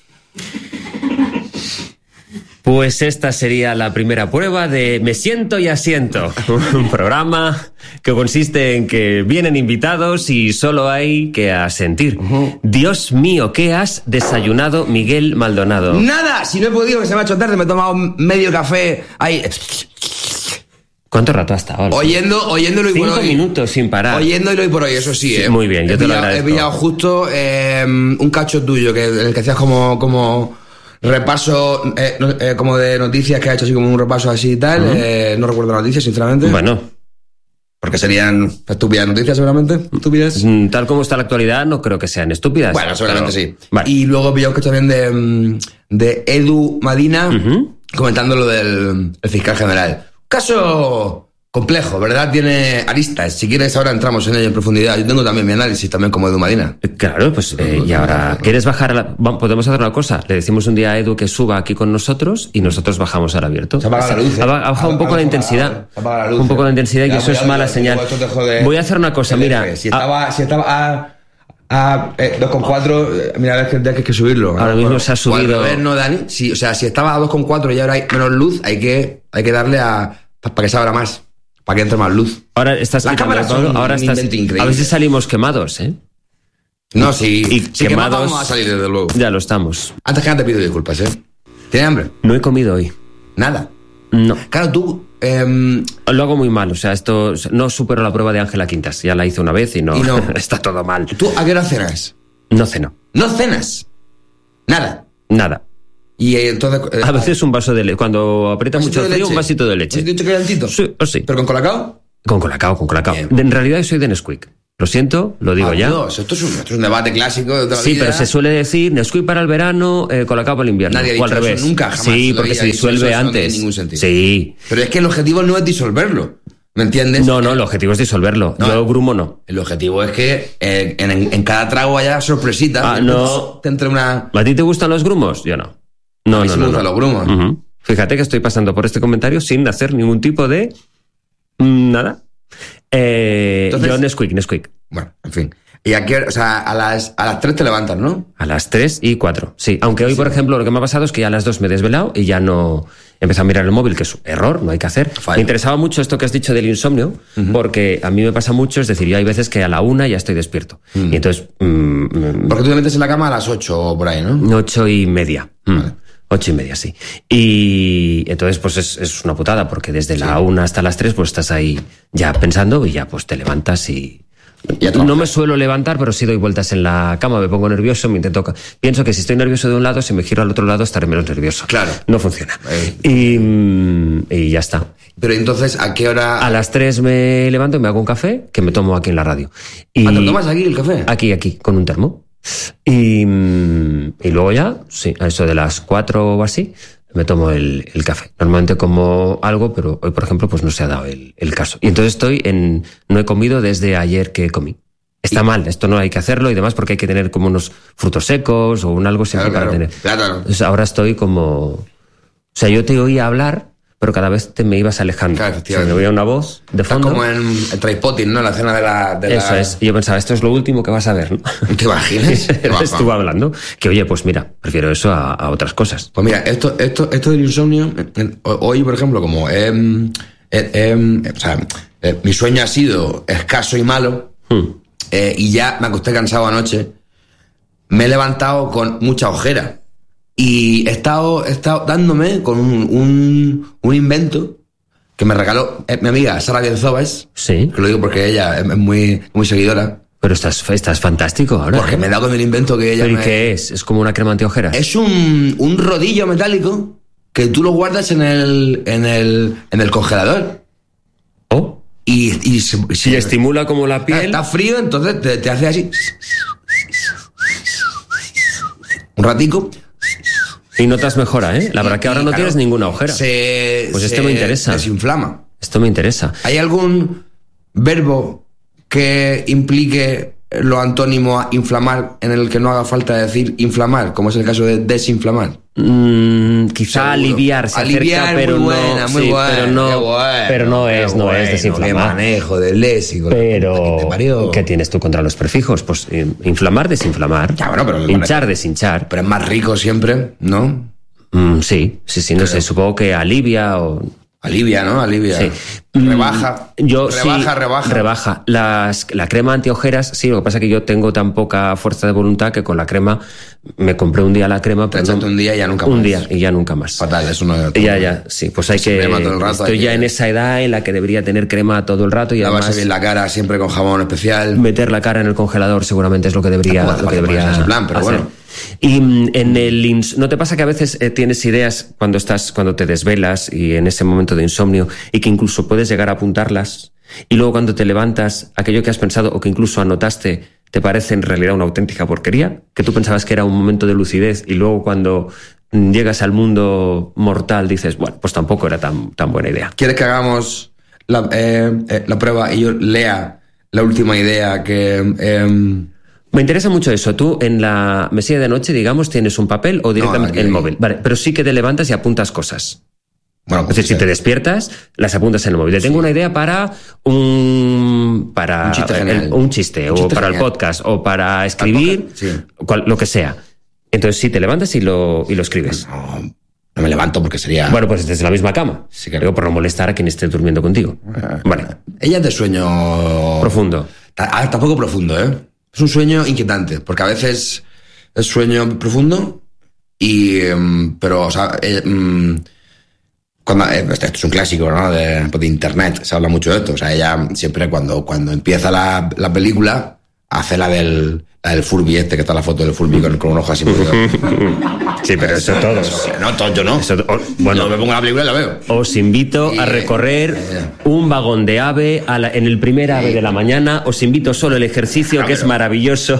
A: Pues esta sería la primera prueba de Me siento y asiento, un programa que consiste en que vienen invitados y solo hay que asentir. Dios mío, ¿qué has desayunado, Miguel Maldonado?
B: Nada, si no he podido, que se me ha hecho tarde, me he tomado medio café ahí.
A: ¿Cuánto rato has estado?
B: Oyéndolo y por hoy.
A: 5 minutos sin parar.
B: Oyéndolo y por hoy, eso sí, ¿eh?
A: Muy bien, yo te lo agradezco.
B: He pillado justo un cacho tuyo, el que hacías como repaso, como de noticias, que ha hecho así como un repaso así y tal. No recuerdo las noticias, sinceramente.
A: Bueno.
B: Porque serían estúpidas noticias, seguramente. Estúpidas.
A: Tal como está la actualidad, no creo que sean estúpidas.
B: Bueno, seguramente
A: pero...
B: sí.
A: Vale.
B: Y luego he pillado un cacho también de Edu Madina, comentando lo del fiscal general. Caso complejo, ¿verdad? Tiene aristas. Si quieres, ahora entramos en ello en profundidad. Yo tengo también mi análisis, también como Edu Madina.
A: Claro, pues y ahora, ¿quieres bajar podemos hacer una cosa? Le decimos un día a Edu que suba aquí con nosotros y nosotros bajamos al abierto.
B: Se apaga la luz.
A: Ha bajado un poco la intensidad.
B: Se apaga la luz.
A: Un poco la intensidad, y
B: ya,
A: eso es mala señal. Voy a hacer una cosa, mira.
B: Si estaba a 2,4, mira, a ver que hay que subirlo.
A: Ahora mismo se ha subido.
B: A ver, no, Dani. Si estaba a 2,4 y ahora hay menos luz, hay que darle para que se abra más, para que entre más luz.
A: Ahora estás
B: las cámaras son
A: ahora
B: un
A: estás
B: increíble.
A: A veces salimos quemados, ¿eh?
B: No, sí.
A: Y
B: sí,
A: quemados
B: vamos a salir, desde luego.
A: Ya lo estamos.
B: Antes que nada te pido disculpas, ¿eh? ¿Tienes hambre?
A: No he comido hoy.
B: Nada.
A: No.
B: Claro, tú...
A: Lo hago muy mal, o sea, esto no supero la prueba de Ángela Quintas. Ya la hice una vez y no. Está todo mal.
B: ¿Tú a qué hora cenas?
A: No ceno.
B: ¿No cenas? Nada.
A: Nada.
B: Y entonces...
A: a veces un vaso de leche. Cuando aprieta mucho el frío, un vasito de leche.
B: ¿Has dicho que calentito?
A: Sí, sí.
B: ¿Pero con colacao?
A: Con colacao.
B: Bien.
A: En realidad soy de Nesquik. Lo siento, lo digo ya.
B: Dios, esto es un debate clásico de toda la
A: Sí,
B: vida.
A: pero se suele decir Nesquik para el verano, Colacao para el invierno.
B: Nadie ha
A: o al
B: dicho
A: revés.
B: eso nunca, jamás.
A: Sí,
B: Lo
A: porque
B: había
A: se
B: dicho,
A: disuelve
B: eso no
A: antes.
B: tiene ningún sentido.
A: Sí.
B: Pero es que el objetivo no es disolverlo, ¿me entiendes?
A: No, el objetivo es disolverlo.
B: No.
A: Yo grumo no.
B: El objetivo es que en cada trago haya sorpresita.
A: No.
B: Te entre una...
A: ¿A ti te gustan los grumos? Yo no. No,
B: A mí sí me gustan los grumos.
A: Ujú. Fíjate que estoy pasando por este comentario sin hacer ningún tipo de... nada.
B: Entonces-
A: Yo Nesquik.
B: Bueno, en fin. Y aquí, o sea, a las 3 te levantas, ¿no?
A: A las 3 y 4, sí. Aunque hoy, por ejemplo, lo que me ha pasado es que ya a las 2 me he desvelado y ya no... Empecé a mirar el móvil, que es un error, no hay que hacer.
B: Fallo.
A: Me interesaba mucho esto que has dicho del insomnio, porque a mí me pasa mucho, es decir, yo hay veces que a la 1 ya estoy despierto. Y entonces...
B: Porque tú te metes en la cama a las 8 o por ahí, ¿no?
A: 8:30. 8:30, sí. Y entonces, pues es una putada, porque desde la 1 hasta las 3, pues estás ahí ya pensando y ya pues te levantas y...
B: Y a trabajar.
A: No me suelo levantar, pero sí doy vueltas en la cama, me pongo nervioso, me intento... Pienso que si estoy nervioso de un lado, si me giro al otro lado, estaré menos nervioso.
B: Claro.
A: No funciona. Y ya está.
B: Pero entonces, ¿a qué hora...?
A: A las 3 me levanto y me hago un café, que me tomo aquí en la radio. Y
B: ¿te lo tomas aquí el café?
A: Aquí, con un termo. Y luego ya, sí, a eso de las 4 o así, me tomo el café. Normalmente como algo, pero hoy, por ejemplo, pues no se ha dado el caso. Y entonces no he comido desde ayer que comí. Está mal, esto no hay que hacerlo y demás porque hay que tener como unos frutos secos o un algo siempre para tener.
B: Claro.
A: Entonces ahora estoy como... O sea, yo te oía hablar, pero cada vez te me ibas alejando.
B: Claro,
A: O sea,
B: efectivamente.
A: me oía una voz de
B: Estás
A: fondo.
B: como en Trainspotting, ¿no? La escena de la...
A: Eso es. Y yo pensaba, esto es lo último que vas a ver, ¿no?
B: ¿Te imaginas?
A: Estuvo hablando. Que oye, pues mira, prefiero eso a otras cosas.
B: Pues mira, esto del insomnio, hoy, por ejemplo, como mi sueño ha sido escaso y malo, y ya me acosté cansado anoche, me he levantado con mucha ojera. Y he estado dándome con un invento que me regaló mi amiga Sara Bienzobas,
A: Sí.
B: que lo digo porque ella es muy, muy seguidora,
A: Pero estás fantástico ahora.
B: porque me he dado con el invento que ella
A: ¿Pero y
B: me...
A: qué es? ¿Es como una crema antiojeras?
B: Es un rodillo metálico que tú lo guardas en el congelador.
A: ¿Oh?
B: Y
A: Si estimula como la piel...
B: está frío, entonces te hace así. Un ratico.
A: Y notas mejora, ¿eh? La verdad que ahora no
B: claro,
A: tienes ninguna ojera. Pues esto me interesa.
B: Desinflama.
A: Esto me interesa.
B: ¿Hay algún verbo que implique lo antónimo a inflamar en el que no haga falta decir inflamar, como es el caso de desinflamar?
A: Quizá
B: Seguro.
A: aliviar se
B: Aliviar,
A: acerca, pero
B: muy buena,
A: no,
B: muy
A: sí,
B: buena,
A: pero no,
B: qué bueno,
A: pero no
B: qué
A: es, no
B: bueno,
A: es
B: qué
A: desinflamar.
B: manejo del léxico.
A: Pero
B: Que te parió.
A: ¿qué tienes tú contra los prefijos? Pues inflamar, desinflamar.
B: Ya, bueno, pero me
A: hinchar,
B: parece-
A: deshinchar.
B: Pero es más rico siempre, ¿no?
A: Sí, no sé, supongo que alivia o...
B: Alivia, ¿no? Alivia.
A: Sí.
B: Rebaja.
A: Yo
B: Rebaja.
A: La crema antiojeras, sí, lo que pasa es que yo tengo tan poca fuerza de voluntad que con la crema me compré un día la crema,
B: Te
A: pero
B: echaste un día y ya nunca más.
A: un día y ya nunca más.
B: Fatal, eso no es...
A: Ya, sí, pues hay que...
B: crema todo el rato,
A: Estoy
B: hay
A: ya
B: que-
A: en esa edad en la que debería tener crema todo el rato y
B: Lavarse
A: además
B: bien la cara siempre con jabón especial.
A: meter la cara en el congelador seguramente es lo que debería,
B: Tampoco hace falta ponerse ese plan, pero
A: hacer.
B: bueno.
A: Y ¿no te pasa que a veces tienes ideas cuando te desvelas y en ese momento de insomnio y que incluso puedes llegar a apuntarlas y luego cuando te levantas aquello que has pensado o que incluso anotaste te parece en realidad una auténtica porquería? Que tú pensabas que era un momento de lucidez y luego cuando llegas al mundo mortal dices, bueno, pues tampoco era tan buena idea.
B: ¿Quieres que hagamos la prueba y yo lea la última idea que...
A: Me interesa mucho eso. Tú en la mesilla de noche, digamos, tienes un papel o directamente
B: aquí,
A: el
B: aquí.
A: móvil. Vale, pero sí que te levantas y apuntas cosas.
B: Bueno,
A: Es decir, si te despiertas, las apuntas en el móvil. Te tengo una idea para un
B: chiste genial.
A: un chiste,
B: Un
A: o
B: chiste
A: para
B: genial.
A: el podcast, o para escribir,
B: Sí.
A: lo que sea. Entonces sí, te levantas y lo escribes.
B: No me levanto porque sería...
A: Bueno, pues desde la misma cama.
B: Sí, claro.
A: Digo, por no molestar a quien esté durmiendo contigo. Vale.
B: Ella es de sueño...
A: Profundo.
B: Tampoco profundo, ¿eh? Es un sueño inquietante, porque a veces es sueño profundo y... pero, o sea... esto es un clásico, ¿no? De internet, se habla mucho de esto. O sea, ella siempre cuando empieza la película hace la del El Furby que está la foto del Furby con un ojo así.
A: Sí, pero eso todos.
B: No, yo no.
A: Bueno,
B: yo me pongo la película y la veo.
A: Os invito a recorrer un vagón de AVE en el primer AVE de la mañana. Os invito solo el ejercicio, que es maravilloso.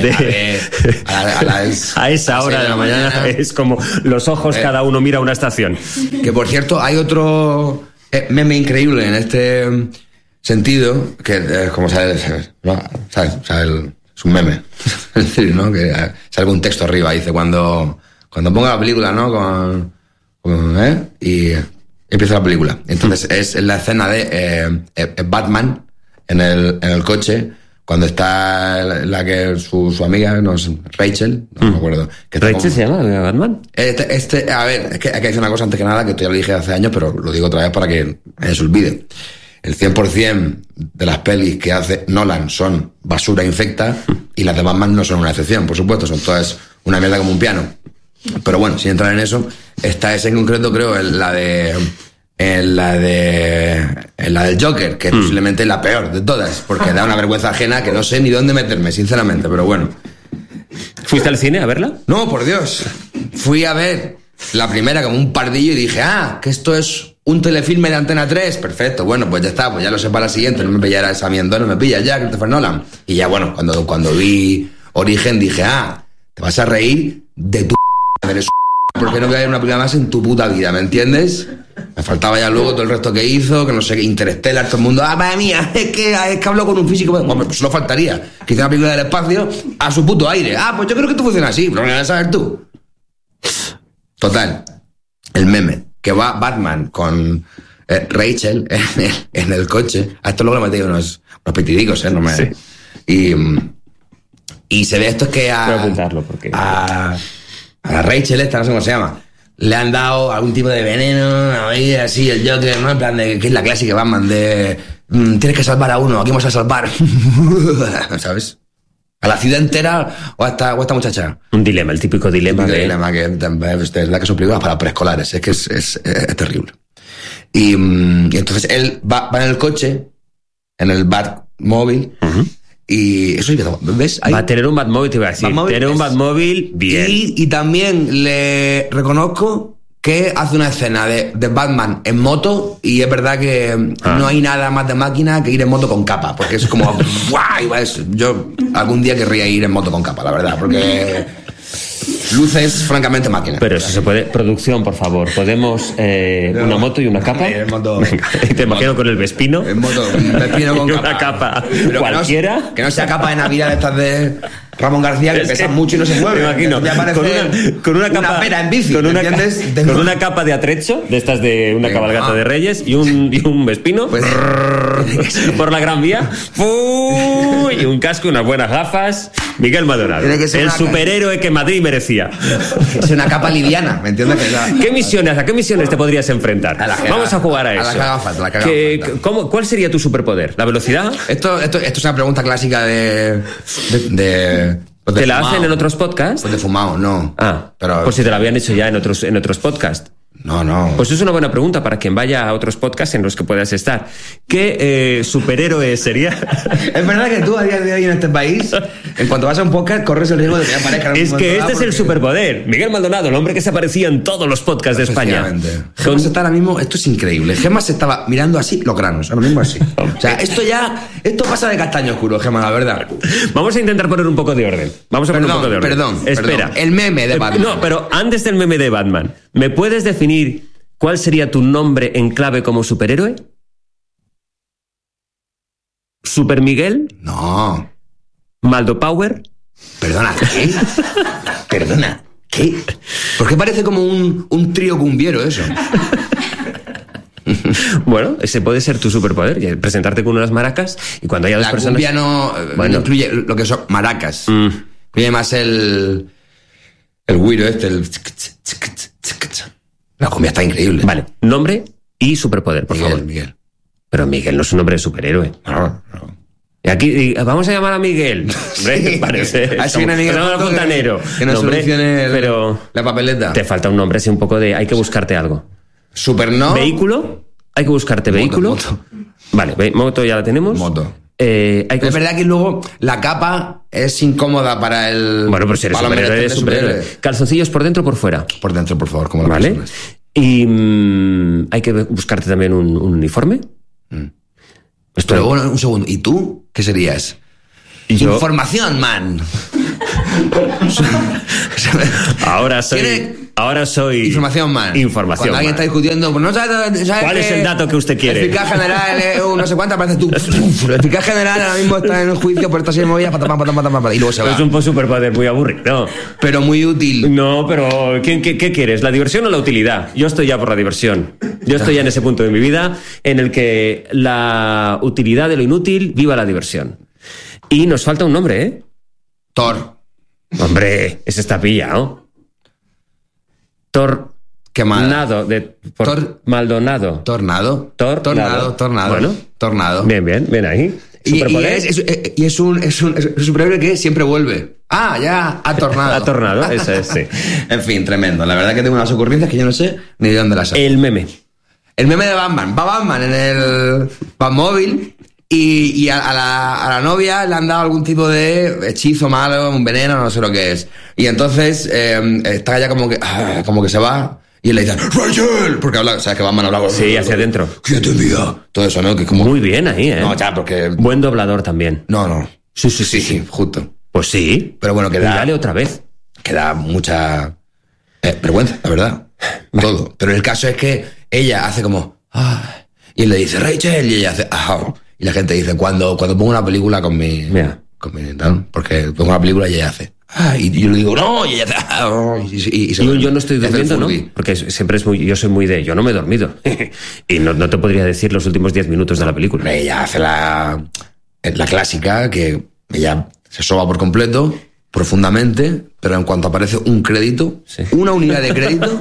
A: A esa hora de la mañana es como los ojos, cada uno mira una estación.
B: Que por cierto, hay otro meme increíble en este sentido, que como sabes, ¿no? ¿Sabes? O sea, es un meme. Es decir, ¿no? Que sale un texto arriba, dice, cuando ponga la película, ¿no? Y empieza la película. Entonces es la escena de Batman en el coche, cuando está su amiga, no sé, Rachel, no me acuerdo.
A: ¿Rachel se llama Batman?
B: A ver, es que hay que decir una cosa antes que nada, que esto ya lo dije hace años, pero lo digo otra vez para que se olvide. El 100% de las pelis que hace Nolan son basura infecta y las de Batman no son una excepción, por supuesto, son todas una mierda como un piano. Pero bueno, sin entrar en eso, esta es en concreto, creo, en la del Joker, que es posiblemente la peor de todas, porque da una vergüenza ajena que no sé ni dónde meterme, sinceramente, pero bueno.
A: ¿Fuiste al cine a verla?
B: No, por Dios. Fui a ver la primera como un pardillo y dije, que esto es un telefilme de Antena 3, perfecto, bueno, pues ya está, pues ya lo sé para la siguiente, no me pillará esa mierda, no me pilla ya, Christopher Nolan. Y ya bueno, cuando vi Origen dije, te vas a reír de tu eres porque no voy a ver una película más en tu puta vida, ¿me entiendes? Me faltaba ya luego todo el resto que hizo, que no sé qué, Interstellar, todo el mundo, madre mía, es que habló con un físico, bueno, pues solo faltaría que hiciera una película del espacio a su puto aire. Pues yo creo que esto funciona así, pero lo vas a saber tú. Total, el meme, que va Batman con Rachel en el coche. A esto luego le metí unos petidicos, no me... Sí. Y se ve esto es que
A: voy a apuntarlo porque...
B: a la Rachel esta, no sé cómo se llama, le han dado algún tipo de veneno, ahí así, el Joker, ¿no? En plan de, que es la clásica Batman de tienes que salvar a uno, aquí vamos a salvar, ¿sabes? A la ciudad entera o a esta muchacha.
A: Un dilema, el típico dilema.
B: Que es la que son películas para preescolares, es que es terrible. Y entonces él va en el coche, en el Batmóvil, y eso ¿ves? Ahí.
A: Va a tener un Batmóvil, te iba a decir. Tener un Batmóvil, bien.
B: Y también le reconozco que hace una escena de Batman en moto, y es verdad que no hay nada más de máquina que ir en moto con capa, porque es como ¡guau! Yo algún día querría ir en moto con capa, la verdad, porque luces francamente máquina.
A: Pero eso se puede. Producción, por favor, ¿podemos una moto y una capa? Venga, te imagino con el Vespino.
B: En moto, un Vespino con
A: una capa. Pero cualquiera.
B: Que no sea capa de Navidad de estas de Ramón García, que pesan mucho y no se mueve.
A: Me imagino. Con una capa,
B: pera en bici,
A: con una capa de atrecho, de estas de una cabalgata de Reyes, y un Vespino,
B: pues,
A: por la Gran Vía, y un casco, unas buenas gafas. Miguel Maldonado, el superhéroe que Madrid merecía.
B: Es una capa liviana, ¿me entiendes?
A: ¿A qué misiones te podrías enfrentar? Vamos a jugar a eso.
B: A la cagafas.
A: ¿Cuál sería tu superpoder? ¿La velocidad?
B: Esto es una pregunta clásica de
A: ¿Te la hacen en otros podcasts?
B: Pues de fumado, no.
A: Pero por si te la habían hecho ya en otros podcasts.
B: No.
A: Pues es una buena pregunta para quien vaya a otros podcasts en los que puedas estar. ¿Qué superhéroe sería?
B: Es verdad que tú a día de hoy en este país, en cuanto vas a un podcast, corres el riesgo de que aparezca.
A: Es que este es el superpoder. Miguel Maldonado, el hombre que se aparecía en todos los podcasts de España.
B: Gemas está ahora mismo, esto es increíble. Gemas se estaba mirando así los granos, ahora mismo así. O sea, esto pasa de castaño oscuro, Gemas, la verdad.
A: Vamos a intentar poner un poco de orden.
B: Perdón.
A: Espera.
B: El meme de Batman.
A: No, pero antes del meme de Batman, ¿me puedes definir cuál sería tu nombre en clave como superhéroe? ¿Super Miguel?
B: No.
A: ¿Maldo Power?
B: Perdona, ¿qué? Perdona, ¿qué? ¿Por qué parece como un trío cumbiero eso?
A: Bueno, ese puede ser tu superpoder, presentarte con unas maracas y cuando haya dos personas...
B: La cumbia no incluye lo que son maracas. Incluye más el güiro el... La cumbia está increíble.
A: Vale, nombre y superpoder, por favor.
B: Miguel.
A: Pero Miguel no es un nombre de superhéroe.
B: No.
A: Y aquí vamos a llamar a Miguel. Hombre, parece.
B: Así viene Miguel
A: Fontanero.
B: Que nos solucione la papeleta.
A: Te falta un nombre así un poco de... Hay que buscarte algo.
B: ¿Super no?
A: ¿Vehículo? Hay que buscarte vehículo.
B: Moto.
A: Vale, moto ya la tenemos.
B: Moto. Es verdad que luego la capa es incómoda para el...
A: Bueno, pues eres superhéroe, eres superhéroe. ¿Calzoncillos por dentro o por fuera?
B: Por dentro, por favor, como la
A: ¿vale?
B: persona.
A: Y hay que buscarte también un uniforme.
B: Pero bueno, un segundo. ¿Y tú? ¿Qué serías?
A: Yo...
B: Información, man.
A: Ahora soy...
B: Información, man.
A: Información,
B: Cuando alguien está discutiendo, pues no sabes
A: ¿cuál es el dato que usted quiere?
B: El fiscal general, no sé cuántas veces tú. El fiscal general ahora mismo está en el juicio por esta serie de movidas, y luego se va.
A: Es un superpoder muy aburrido.
B: Pero muy útil.
A: No, pero ¿qué quieres? ¿La diversión o la utilidad? Yo estoy ya por la diversión. Yo estoy ya en ese punto de mi vida en el que la utilidad de lo inútil viva la diversión. Y nos falta un nombre, ¿eh?
B: Thor.
A: Hombre, ese está pillado. Tornado. Maldonado.
B: Tornado.
A: Bueno.
B: Tornado.
A: Bien ahí.
B: Y es un superhéroe que siempre vuelve. Ya, ha tornado.
A: Ha tornado, eso es, sí.
B: En fin, tremendo. La verdad que tengo unas ocurrencias que yo no sé ni de dónde las saco.
A: El meme
B: de Batman. Va Batman en el Batmóvil y a la novia le han dado algún tipo de hechizo malo, un veneno, no sé lo que es. Y entonces está ya como que se va y él le dice ¡Rachel! Porque habla, sabes que Batman habla...
A: Sí, hacia adentro.
B: ¿Quién te envía? Todo eso, ¿no? Que como...
A: Muy bien ahí, ¿eh?
B: No, ya, porque...
A: Buen doblador también.
B: No. Sí, justo.
A: Pues sí.
B: Pero bueno, queda...
A: Dale otra vez.
B: Queda mucha vergüenza, la verdad. Todo. Pero el caso es que ella hace como... y él le dice Rachel y ella hace... Y la gente dice, cuando pongo una película con mi tal, porque pongo una película y ella hace... y yo le digo, no, y ella hace...
A: yo no estoy durmiendo, ¿no? Porque siempre yo soy muy de... Yo no me he dormido. Y no te podría decir los últimos 10 minutos de la película.
B: Ella hace la clásica, que ella se soba por completo, profundamente, pero en cuanto aparece un crédito, una unidad de crédito...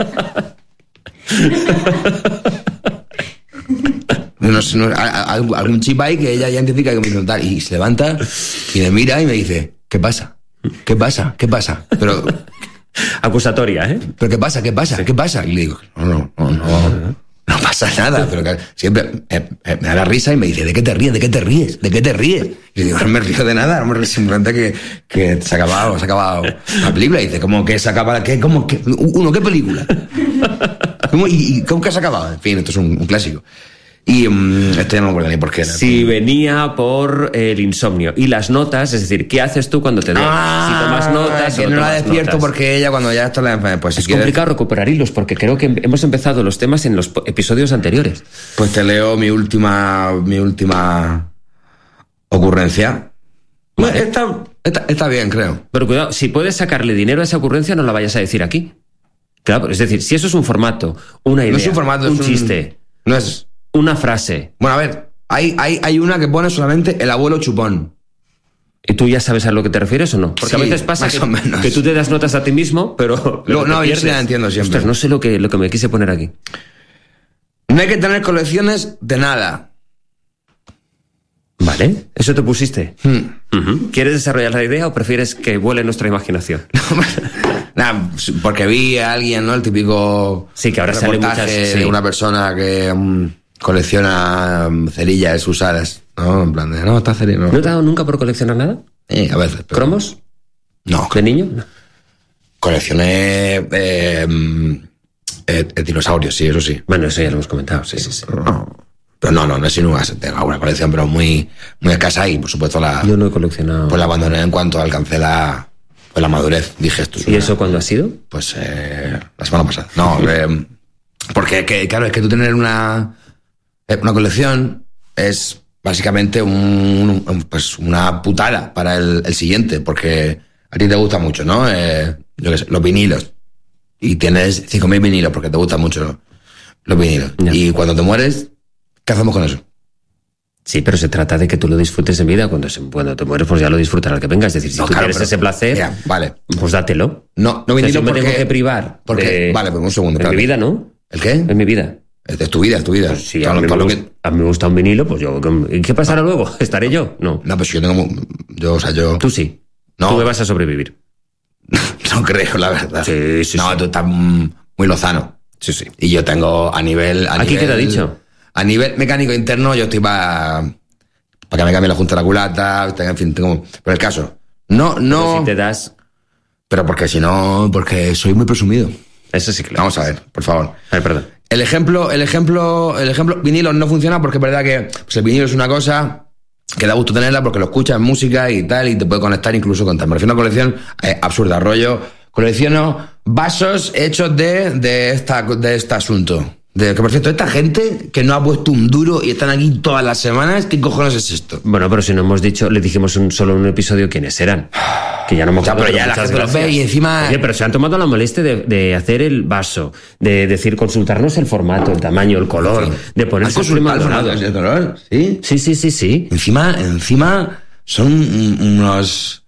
B: algún chip ahí que ella ya identifica que me dice tal, y se levanta y me mira y me dice ¿qué pasa? Pero
A: acusatoria, ¿eh?
B: ¿Pero qué pasa? Y le digo no pasa nada, pero que siempre me da la risa y me dice ¿de qué te ríes? Y le digo no me río de nada, no me río, simplemente que se ha acabado la película. Y dice ¿cómo que se acaba? ¿Qué película? ¿Cómo que se ha acabado? En fin, esto es un clásico. Y esto ya no me acuerdo ni por qué era.
A: Si venía por el insomnio. Y las notas, es decir, ¿qué haces tú cuando te duermes? Si tomas notas
B: que
A: o
B: no la
A: tomas
B: despierto
A: notas.
B: porque ella cuando ya está pues
A: es complicado recuperar hilos porque creo que hemos empezado los temas en los episodios anteriores.
B: Pues te leo mi última ocurrencia.
A: Vale.
B: Está bien, creo.
A: Pero cuidado, si puedes sacarle dinero a esa ocurrencia, no la vayas a decir aquí. Claro, es decir, si eso es un formato, una idea,
B: no es un formato,
A: un chiste,
B: no es
A: una frase.
B: Bueno, a ver, hay una que pone solamente el abuelo chupón.
A: ¿Y tú ya sabes a lo que te refieres o no? Porque
B: sí,
A: a veces pasa que tú te das notas a ti mismo, pero
B: no, yo sí la entiendo siempre.
A: Ostras, no sé lo que me quise poner aquí.
B: No hay que tener colecciones de nada.
A: Vale, ¿eso te pusiste? ¿Quieres desarrollar la idea o prefieres que vuele nuestra imaginación?
B: Nah, porque vi a alguien, ¿no? El típico
A: sí, que ahora sale muchas,
B: de una persona que colecciona cerillas usadas, ¿no? En plan de, no, está cerilla.
A: ¿No te ha dado nunca por coleccionar nada?
B: A veces. Pero...
A: ¿Cromos?
B: No.
A: ¿De niño? No.
B: Coleccioné dinosaurios, sí, eso sí.
A: Bueno, eso ya lo hemos comentado, sí.
B: Pero no es sin tengo una colección, pero muy escasa y, por supuesto,
A: yo no he coleccionado.
B: Pues la abandoné en cuanto alcancé la madurez. Dije esto.
A: ¿Y eso cuándo ha sido?
B: Pues la semana pasada. No, porque claro, es que tú tener una colección es básicamente pues una putada para el siguiente, porque a ti te gusta mucho, ¿no? Yo qué sé, los vinilos. Y tienes 5.000 vinilos porque te gustan mucho los vinilos. Ya. Y cuando te mueres, ¿qué hacemos con eso?
A: Sí, pero se trata de que tú lo disfrutes en vida. Cuando te mueres, pues ya lo disfrutarás al que vengas. Es decir, si tú quieres ese placer,
B: mira, vale,
A: pues dátelo.
B: No
A: vinilo
B: porque...
A: me tengo que privar.
B: Porque, vale, pues un segundo.
A: En mi vida, ¿no?
B: ¿El qué?
A: En mi vida.
B: Es tu vida.
A: Pues sí, a mí me gusta un vinilo, pues yo... ¿Y qué pasará luego? ¿Estaré yo? No.
B: No, pues yo tengo... yo...
A: Tú sí.
B: No.
A: Tú me vas a sobrevivir.
B: No creo, la verdad.
A: Sí.
B: No, tú estás muy lozano.
A: Sí.
B: Y yo tengo a nivel...
A: ¿Aquí queda dicho?
B: A nivel mecánico interno yo estoy para que me cambie la junta de la culata, en fin, tengo... Pero el caso, no...
A: Pero si te das...
B: Pero porque si no, porque soy muy presumido.
A: Eso sí que lo
B: Vamos a ver, por favor.
A: A ver, perdón.
B: El ejemplo, vinilo no funciona porque es verdad que pues el vinilo es una cosa que da gusto tenerla porque lo escuchas en música y tal, y te puede conectar incluso con tal. Me refiero a una colección absurda, rollo. Colecciono vasos hechos de este asunto. Que por cierto, esta gente que no ha puesto un duro y están aquí todas las semanas, ¿qué cojones es esto?
A: Bueno, pero si no hemos dicho, le dijimos solo un episodio quiénes eran. Que ya no me acuerdo.
B: Pero ya la gente los ve y encima...
A: Oye, pero se han tomado la molestia de hacer el vaso, de decir, consultarnos el formato, el tamaño, el color, de ponerse el Maldonado.
B: ¿El color? ¿Sí?
A: Sí.
B: Encima son unos...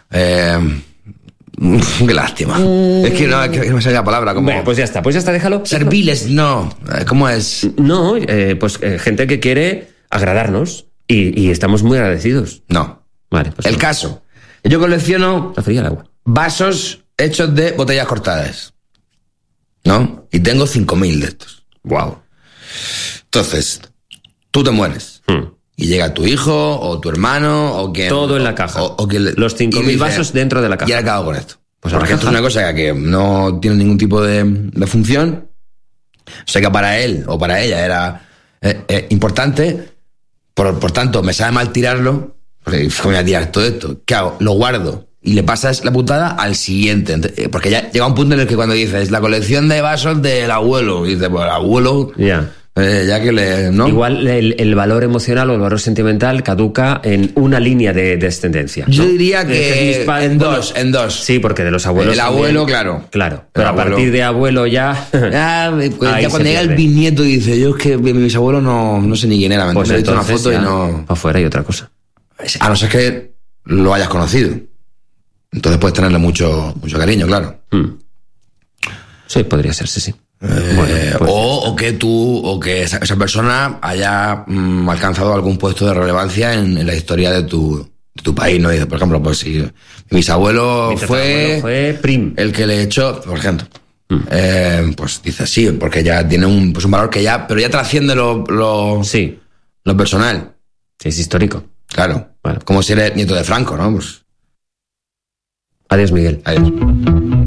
B: qué lástima. Es que no me sale la palabra. Como...
A: Bueno, pues ya está, déjalo.
B: Serviles, no. ¿Cómo es?
A: No, gente que quiere agradarnos y estamos muy agradecidos.
B: No.
A: Vale, pues
B: el caso. Yo colecciono
A: está fría el agua.
B: Vasos hechos de botellas cortadas. ¿No? Y tengo 5.000 de estos.
A: Wow.
B: Entonces, tú te mueres. Y llega tu hijo o tu hermano o quien...
A: Todo en la caja. Los 5.000 vasos dentro de la caja.
B: Y ahora acabo con esto.
A: Pues
B: porque esto es una cosa que no tiene ningún tipo de función. O sea que para él o para ella era importante. Por tanto, me sabe mal tirarlo. Porque voy a tirar todo esto. ¿Qué hago? Lo guardo. Y le pasas la putada al siguiente. Porque ya llega un punto en el que cuando dices la colección de vasos del abuelo. Y dices, pues el abuelo...
A: Ya.
B: Ya que ¿no?
A: Igual el valor emocional o el valor sentimental caduca en una línea de descendencia, ¿no?
B: Yo diría que en dos.
A: Sí, porque de los abuelos...
B: El abuelo, claro.
A: Claro, pero a partir de abuelo ya...
B: ya cuando llega el bisnieto dice, yo es que mis abuelos no sé ni quién era.
A: Pues
B: he visto una foto y no...
A: Afuera hay otra cosa.
B: A no ser que lo hayas conocido. Entonces puedes tenerle mucho cariño, claro.
A: Sí, podría ser, sí.
B: O que esa persona haya alcanzado algún puesto de relevancia en la historia de tu país, ¿no? Por ejemplo, pues si mi bisabuelo fue
A: prim,
B: el que le echó, por ejemplo, pues dice sí, porque ya tiene un valor que pero ya trasciende lo personal.
A: Sí, es histórico.
B: Claro.
A: Bueno.
B: Como si eres nieto de Franco, ¿no? Pues...
A: Adiós, Miguel.
B: Adiós.